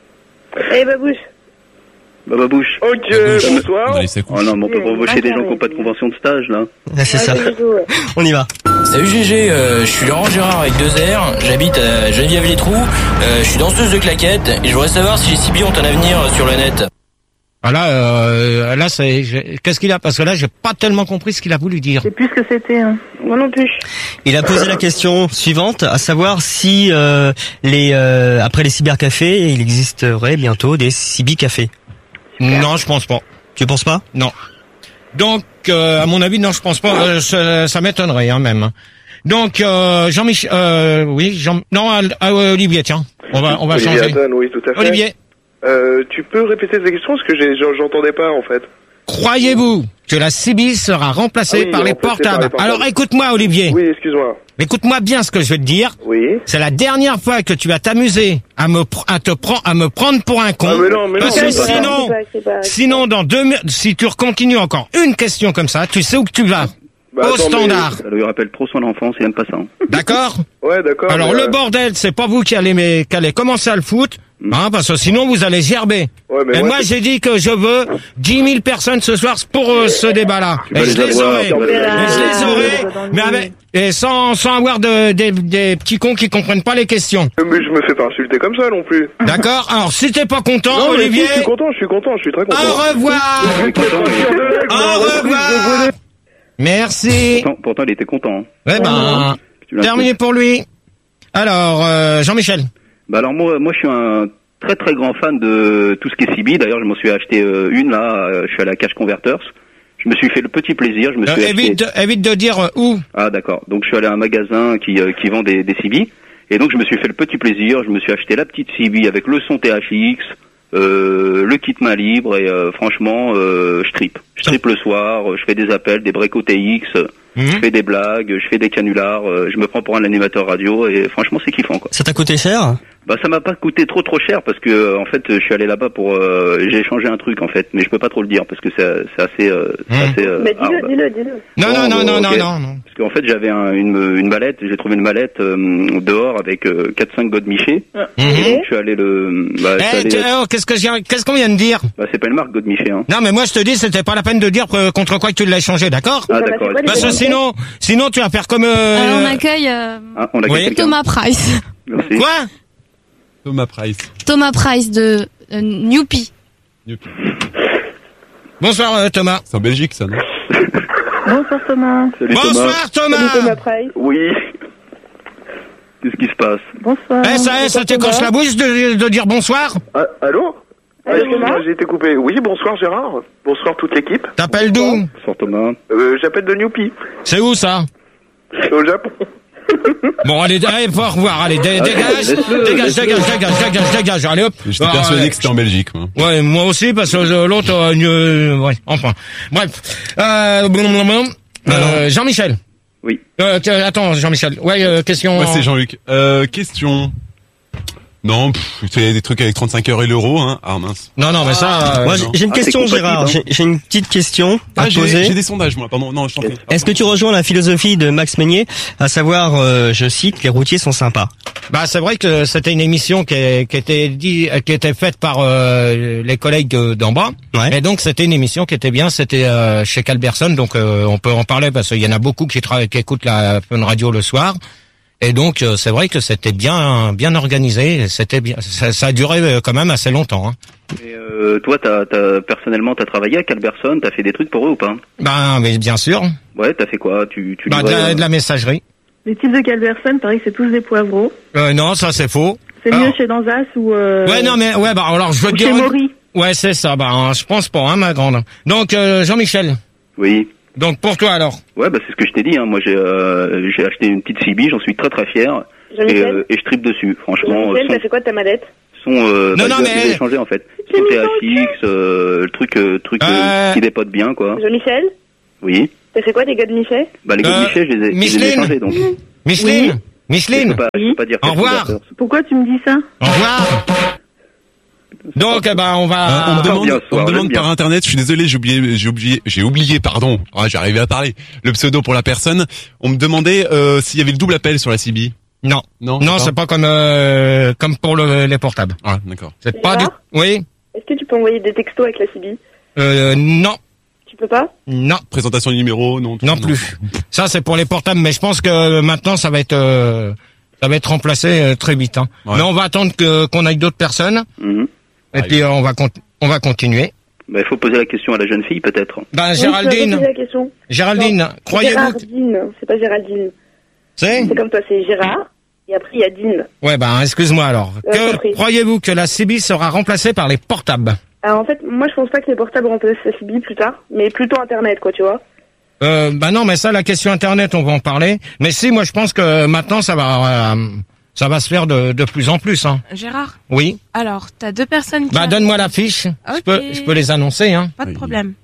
Eh, Babouche. Bah, Babouche. Ok, bonsoir. Oh non, mais on peut pas embaucher des gens qui n'ont pas de convention de stage, là. Ah, c'est ça. On y va. Salut G G, euh, je suis Laurent Gérard avec deux R, j'habite à Geneviève-les-Trous, euh, je suis danseuse de claquettes et je voudrais savoir si les C B ont un avenir sur le net. Ah là, euh, là, c'est, qu'est-ce qu'il a? Parce que là, j'ai pas tellement compris ce qu'il a voulu dire. C'est plus ce que c'était, hein. Moi non plus. Il a posé la question suivante, à savoir si euh, les euh, après les cybercafés, il existerait bientôt des cybercafés. Non, je pense pas. Tu penses pas? Non. Donc, euh, à mon avis, non, je pense pas. Euh, ça, ça m'étonnerait, hein, même. Donc, euh, Jean-Michel, euh, oui, Jean, non, euh, Olivier, tiens, on va, on va Olivier changer. Hatton, oui, tout à fait. Olivier. Euh, tu peux répéter tes questions parce que j'ai, j'entendais pas, en fait. Croyez-vous que la C B sera remplacée ah oui, par, les remplacée portables. par les portables Alors, écoute-moi, Olivier. Oui, excuse-moi. Écoute-moi bien ce que je vais te dire. Oui. C'est la dernière fois que tu vas t'amuser à me, pr- à te prendre, à me prendre pour un con. Ah, mais non, mais parce non, que c'est pas sinon, grave. C'est pas- c'est pas- sinon, dans deux, mi- si tu continues encore une question comme ça, tu sais où que tu vas. Bah, Au attends, standard. Ça lui rappelle trop son enfance, il aime pas ça. Hein. D'accord? Ouais, d'accord. Alors, mais, le euh, bordel, c'est pas vous qui allez, mais, qui allez commencer à le foutre. Hein, parce que sinon vous allez gerber. Ouais, mais et moi, moi c'est- j'ai dit que je veux dix mille personnes ce soir pour euh, ce débat-là. vas Et je les les avoir, aurai. tu vas les Et avoir. je les aurai. Mais avec, et sans, sans avoir de, des, des petits cons qui comprennent pas les questions. Mais je me fais pas insulter comme ça non plus. D'accord? Alors si t'es pas content, Non, mais Olivier, si, je suis content, je suis content, je suis très content. au revoir. Au revoir. Merci. Pourtant, pourtant, il était content. Hein. Ouais ben, Tu l'as terminé pour lui. Alors, euh, Jean-Michel. Bah alors moi, moi je suis un très très grand fan de tout ce qui est C B. D'ailleurs, je m'en suis acheté euh, une là. euh, je suis allé à Cash Converters. Je me suis fait le petit plaisir. Je me suis Euh, acheté... évite, de, évite de dire euh, où. Ah d'accord. Donc je suis allé à un magasin qui euh, qui vend des, des C B. Et donc je me suis fait le petit plaisir. Je me suis acheté la petite C B avec le son T H X, euh, le kit main libre et euh, franchement, euh, je tripe. Je tripe le soir. Je fais des appels, des breaks O T X. Mmh. Je fais des blagues, je fais des canulars, euh, je me prends pour un animateur radio et franchement c'est kiffant quoi. Ça t'a coûté cher? Bah ça m'a pas coûté trop trop cher parce que euh, en fait je suis allé là-bas pour euh, j'ai échangé un truc en fait mais je peux pas trop le dire parce que c'est c'est assez euh, c'est Mmh. assez euh, Mais dis-le, hard. dis-le, dis-le. Non, non, non, non, ok. non, non, non. Parce qu'en fait j'avais un, une une mallette, j'ai trouvé une mallette euh, dehors avec euh, quatre cinq Godemiché. Mhm. Et donc je suis allé le bah, je suis Eh, allé- tu- oh, qu'est-ce que j'ai- qu'est-ce qu'on vient de dire? bah, c'est pas une marque Godemiché hein. Non, mais moi je te dis, c'était pas la peine de dire que- contre quoi que tu l'as échangé, d'accord? Ah d'accord. Parce que sinon, sinon tu vas faire comme. Euh... Alors, on accueille euh, Ah, on a Oui. quelqu'un. Thomas Price. Merci. Quoi? Thomas Price. Thomas Price de euh, Newpie. Bonsoir euh, Thomas. C'est en Belgique ça, non? Bonsoir Thomas. Salut Bonsoir Salut Thomas. Thomas Price. Oui. Qu'est-ce qui se passe? Bonsoir. Eh, ça, ça t'écorche la bouche de, de dire bonsoir? Ah, allô? Allô, Ah, excuse-moi, Thomas j'ai été coupé. Oui, bonsoir Gérard. Bonsoir toute l'équipe. T'appelles d'où? Bonsoir Thomas. Euh, j'appelle de Newpie. C'est où ça? Au Japon. Bon, allez, allez, faut revoir, allez, dé- Ah, dégage, laisse-le, dégage, laisse-le. dégage, dégage, dégage, dégage, allez hop. J'étais Ah, persuadé ouais. que c'était en Belgique, moi. Ouais, moi aussi, parce que euh, l'autre, euh, euh, ouais, enfin. Bref. Euh, blablabla. euh, Jean-Michel. Oui. Euh, tiens, attends, Jean-Michel. Ouais, euh, question. Ouais, c'est Jean-Luc. Euh, question. Non, pff, c'est des trucs avec trente-cinq heures et l'euro, hein. Ah mince. Non, non, mais ça. euh, Moi, j'ai non. j'ai une Ah, c'est question, compatible, Gérard. hein. J'ai j'ai une petite question à Ah, te j'ai poser. j'ai des sondages, moi. Pardon, non, je t'en prie. Est-ce que tu rejoins la philosophie de Max Meignier, à savoir, euh, je cite, les routiers sont sympas? Bah, c'est vrai que c'était une émission qui, est- qui était dit, qui était faite par euh, les collègues de- d'en bas. Ouais. Et donc c'était une émission qui était bien. C'était euh, chez Calberson, donc euh, on peut en parler parce qu'il y en a beaucoup qui, tra- qui écoutent la Fun Radio le soir. Et donc euh, c'est vrai que c'était bien bien organisé, c'était bien, ça, ça a duré euh, quand même assez longtemps. Hein. Et euh, toi, t'as, t'as, personnellement, t'as travaillé à Calberson, t'as fait des trucs pour eux ou pas? Ben mais bien sûr. Ouais, t'as fait quoi? Tu, tu bah, de, la, de la messagerie. Les types de Calberson, pareil que c'est tous des poivreaux. Euh, non, ça c'est faux. C'est alors... mieux chez Danzas ou... Euh... Ouais, non mais ouais, bah alors je veux ou te chez dire. Maury. Ouais, c'est ça. Bah hein, je pense pas, hein, ma grande. Donc euh, Jean-Michel. Oui. Donc pour toi alors. Ouais, bah c'est ce que je t'ai dit. Hein. Moi, j'ai euh, j'ai acheté une petite C B, j'en suis très très fier. Et, euh, et je tripe dessus, franchement. Jean-Michel, son... t'as fait quoi de ta mallette? Son, euh, non, bah, non, je mais... vais changer en fait. Son T H X, euh, le truc, euh, truc euh... Euh, qui dépote bien, quoi. Jean-Michel? Oui. T'as fait quoi des gars de Michel? Bah les gars de Michel, je les ai, je les ai changés, donc. Micheline, oui. Micheline. Je peux pas, je peux pas dire au revoir. Pourquoi tu me dis ça? Au revoir. Donc, eh ben, on va. Euh, on me demande, bien, on me demande bien. par internet. Je suis désolé, j'ai oublié, j'ai oublié, j'ai oublié, pardon. Ah, j'ai arrivé à parler. Le pseudo pour la personne. On me demandait euh, s'il y avait le double appel sur la C B. Non, non, non, c'est pas comme euh, comme pour le, les portables. Ah, d'accord. C'est pas du. Oui. Est-ce que tu peux envoyer des textos avec la C B? Euh, non. Tu peux pas? Non. Présentation du numéro, non. Non plus. Ça, c'est pour les portables, mais je pense que maintenant, ça va être. Euh, Ça va être remplacé euh, très vite. Hein. Ouais. Mais on va attendre que qu'on aille d'autres personnes. Mm-hmm. Et ah, puis euh, on va con- on va continuer. Bah, il faut poser la question à la jeune fille peut-être. Ben Géraldine. Oui, la question. Géraldine, non, croyez-vous Géraldine, c'est pas Géraldine. C'est C'est comme toi, c'est Gérard. Et après il y a Dine. Ouais ben excuse-moi alors. Euh, que croyez-vous que la C B sera remplacée par les portables? Alors en fait, moi je pense pas que les portables remplacent la C B plus tard, mais plutôt Internet quoi, tu vois. Euh, bah non, mais ça, la question Internet, on va en parler. Mais si, moi, je pense que maintenant, ça va, euh, ça va se faire de, de plus en plus. Hein. Gérard. Oui. Alors, t'as deux personnes qui. Bah, donne-moi la fiche. Okay. Je peux, je peux les annoncer, hein. Pas de problème.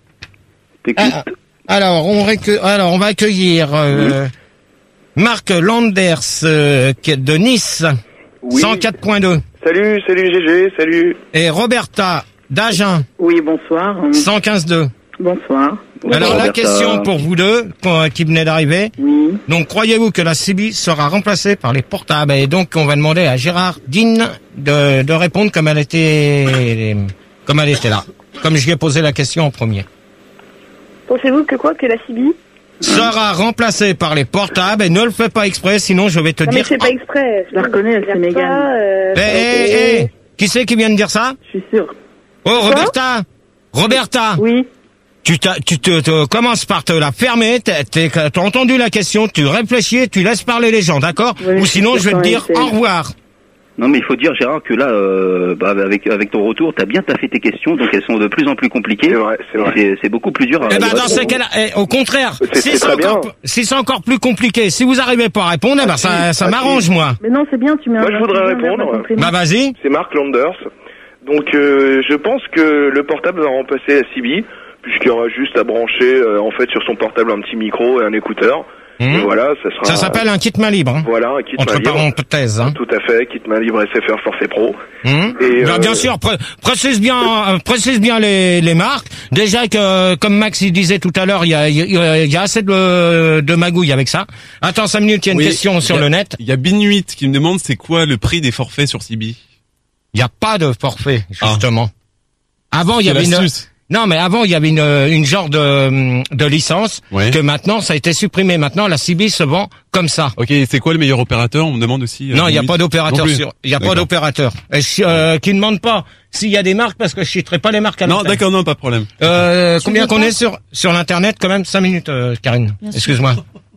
Ah, alors, on récu... alors, on va accueillir euh, oui. Marc Landers euh, de Nice, oui. cent quatre point deux. Salut, salut G G, salut. Et Roberta d'Agen. Oui, bonsoir. cent quinze deux. Bonsoir. Alors la question pour vous deux, pour, qui venez d'arriver. Oui. Donc croyez-vous que la C B sera remplacée par les portables? Et donc on va demander à Gérard Dine de, de répondre comme elle était, comme elle était là, comme je lui ai posé la question en premier. Pensez-vous que quoi, que la C B sera remplacée par les portables? Et ne le fais pas exprès, sinon je vais te non, dire. Mais c'est pas exprès. Je la reconnais, elle c'est Mégane. Euh, eh, eh, eh, qui c'est qui vient de dire ça? Je suis sûr. Oh Roberta, Roberta. Oui. Tu, tu te, te commences par te la fermer, t'as entendu la question, tu réfléchis, tu laisses parler les gens, d'accord? Oui, ou sinon je vais te dire au revoir. Non mais il faut dire Gérard que là, euh, bah, avec avec ton retour, t'as bien taffé tes questions, donc elles sont de plus en plus compliquées. C'est vrai, c'est vrai. C'est, c'est beaucoup plus dur. À eh ben dans ces cas-là, eh, au contraire, c'est, si c'est, c'est encore, si c'est encore plus compliqué, si vous arrivez pas à répondre, eh ben ça, ça m'arrange moi. Mais non, c'est bien, tu mets. Moi je voudrais répondre. Bah vas-y. C'est Marc Landers. Donc euh, je pense que le portable va remplacer la C B. Puisqu'il y aura juste à brancher euh, en fait sur son portable un petit micro et un écouteur. Mmh. Et voilà, ça sera. Ça s'appelle un kit main libre. Hein. Voilà, un kit entre main libre. Entre parenthèses. Hein. Tout à fait, kit main libre S F R Forfait Pro. Mmh. Et bien, euh... bien sûr, pré- précise bien, euh, précise bien les, les marques. Déjà que, comme Max il disait tout à l'heure, il y a, il y, a, il y a assez de, de magouilles avec ça. Attends cinq minutes, il y a une oui, question sur a, le net. Il y a Binuit qui me demande c'est quoi le prix des forfaits sur C B. Il n'y a pas de forfait justement. Ah. Avant il y avait une. Non, mais avant, il y avait une, une genre de, de licence ouais. que maintenant, ça a été supprimé. Maintenant, la C B se vend comme ça. Ok, c'est quoi le meilleur opérateur? On me demande aussi. Euh, non, il n'y a pas d'opérateur sur, il y a d'accord. pas d'opérateur. Et euh, qui ne demande pas s'il y a des marques parce que je citerai pas les marques à Non, d'accord, non, pas de problème. Euh, combien qu'on est sur, sur l'internet quand même? Cinq minutes, euh, Karine. Bien Excuse-moi.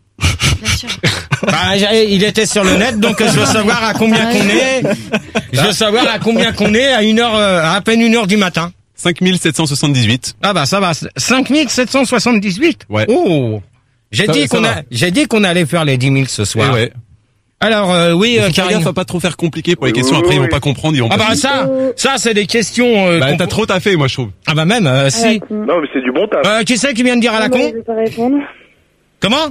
Bien sûr. Bah, il était sur le net, donc je veux savoir à combien qu'on est. Je veux savoir à combien qu'on est à une heure, à, à peine une heure du matin. cinq mille sept cent soixante-dix-huit. Ah bah ça va, cinq mille sept cent soixante-dix-huit. Ouais. Oh, j'ai dit qu'on a, j'ai dit qu'on allait faire les dix mille ce soir. Et ouais. Alors euh, oui, euh, Karine, faut pas trop faire compliqué pour les questions. Après, ils vont pas comprendre. Ils vont ah pas bah ça, ça c'est des questions. Euh, bah t'as trop taffé, moi je trouve. Ah bah même euh, si. Non mais c'est du bon taf. Euh, qui c'est qui vient de dire à la con? Je vais pas répondre. Comment?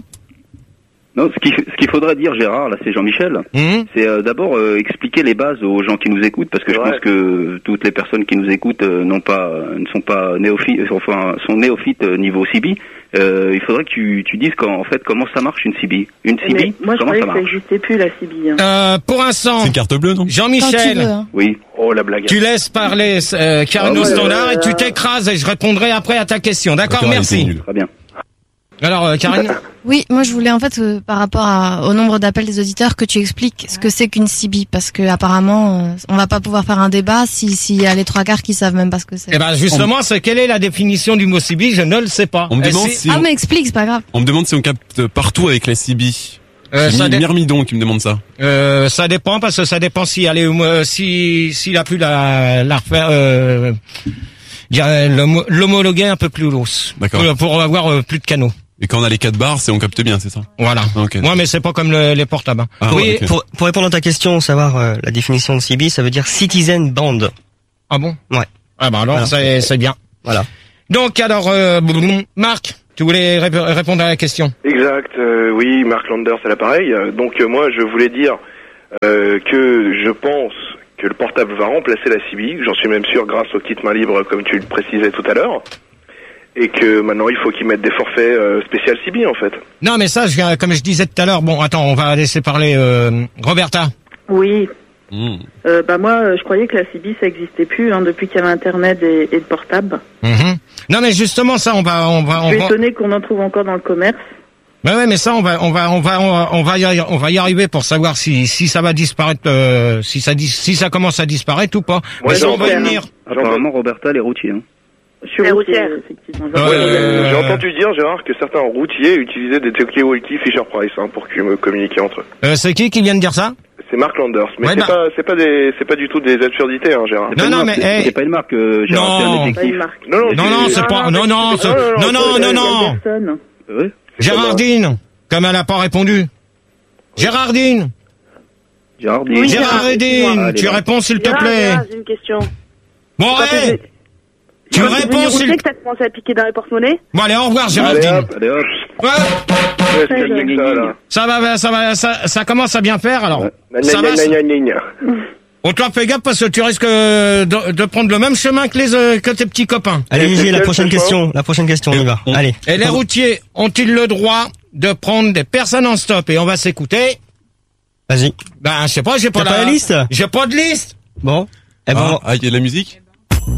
Non, ce qu'il, ce qu'il faudrait dire, Gérard, là, c'est Jean-Michel, mmh. c'est euh, d'abord euh, expliquer les bases aux gens qui nous écoutent, parce que je ouais. pense que toutes les personnes qui nous écoutent euh, n'ont pas, euh, ne sont pas néophytes, enfin, sont néophytes euh, niveau C B. Euh, il faudrait que tu, tu dises quand, en fait comment ça marche une C B. Une C B, mais moi, comment je ça croyais marche? que ça n'existait plus la C B. Hein. Euh, pour l'instant. C'est une carte bleue, non? Jean-Michel. Veux, hein. Oui. Oh la blague. Tu laisses parler euh, Karine oh, au standard ouais, et tu t'écrases et je répondrai après à ta question. D'accord, d'accord merci. Très bien. Alors, euh, Karine. Oui, moi je voulais en fait euh, par rapport à, au nombre d'appels des auditeurs que tu expliques ce que c'est qu'une C B, parce que apparemment euh, on va pas pouvoir faire un débat si s'il y a les trois quarts qui savent même pas ce que c'est. Eh ben justement, on... c'est quelle est la définition du mot C B? Je ne le sais pas. On me demande si... si ah on... mais explique, c'est pas grave. On me demande si on capte partout avec la C B. Euh, c'est ça dé... Myrmidon qui me demande ça. Euh, ça dépend parce que ça dépend si elle est, euh, si s'il a pu la la refaire. Euh... l'homologuer un peu plus lousse. D'accord. Pour, pour avoir euh, plus de canaux. Et quand on a les quatre barres, c'est on capte bien, c'est ça? Voilà. Okay. Moi, mais c'est pas comme le, les portables. Ah, oui. Okay. Pour, pour répondre à ta question, savoir euh, la définition de C B, ça veut dire Citizen Band. Ah bon? Ouais. Ah bah alors, voilà. c'est, c'est bien. Voilà. Donc alors, euh, Marc, tu voulais rép- répondre à la question? Exact. Euh, oui, Marc Landers à l'appareil. Donc euh, moi, je voulais dire euh, que je pense que le portable va remplacer la C B. J'en suis même sûr grâce au kit main libre, comme tu le précisais tout à l'heure. Et que maintenant il faut qu'ils mettent des forfaits euh, spécial C B en fait. Non mais ça, je, comme je disais tout à l'heure, bon attends, on va laisser parler euh, Roberta. Oui. Mmh. Euh, bah moi, je croyais que la C B ça existait plus hein, depuis qu'il y avait Internet et, et le portable. Mmh. Non mais justement ça, on va, on va, on je suis va... étonné qu'on en trouve encore dans le commerce. Ben ouais, mais ça, on va, on va, on va, on va, on va y, on va y arriver pour savoir si, si ça va disparaître, euh, si ça, si ça commence à disparaître ou pas. Ouais, mais ça, on va y venir. Apparemment, Roberta, les routiers. Hein. Sur les routières, effectivement. Ouais, euh... J'ai entendu dire, Gérard, que certains routiers utilisaient des talkie-walkie Fisher Price hein, pour me communiquer entre eux. Euh, c'est qui qui vient de dire ça? C'est Mark Landers, mais ouais, c'est bah... pas, c'est pas des, c'est pas du tout des absurdités, hein, Gérard. Non, non, mais hey. C'est pas une marque, euh, Gérard, non. c'est un détective. Non, non, non, non, c'est pas, non, non, non, non, non, non, non. Gérardine, comme elle a pas répondu. Gérardine. Gérardine. Oui, Gérardine, tu réponds s'il te plaît. Gérard, j'ai une question. Bon, hé. Tu réponds s'il te plaît. plaît. Que t'as commencé à piquer dans les porte-monnaies. Bon, allez, au revoir, Gérardine. Allez hop, allez hop. Ouais. Ça va, ça va, ça, ça commence à bien faire, alors. Ouais. Ça va. On te fais gaffe parce que tu risques de, de prendre le même chemin que les, euh, que tes petits copains. Allez, Gigi, la prochaine question. La prochaine question, on y va. Allez. Et les routiers ont-ils le droit de prendre des personnes en stop? Et on va s'écouter. Vas-y. Ben, je sais pas, j'ai pas, la... pas la liste. J'ai pas de liste. Bon. Eh ben, ah, il y a de la musique?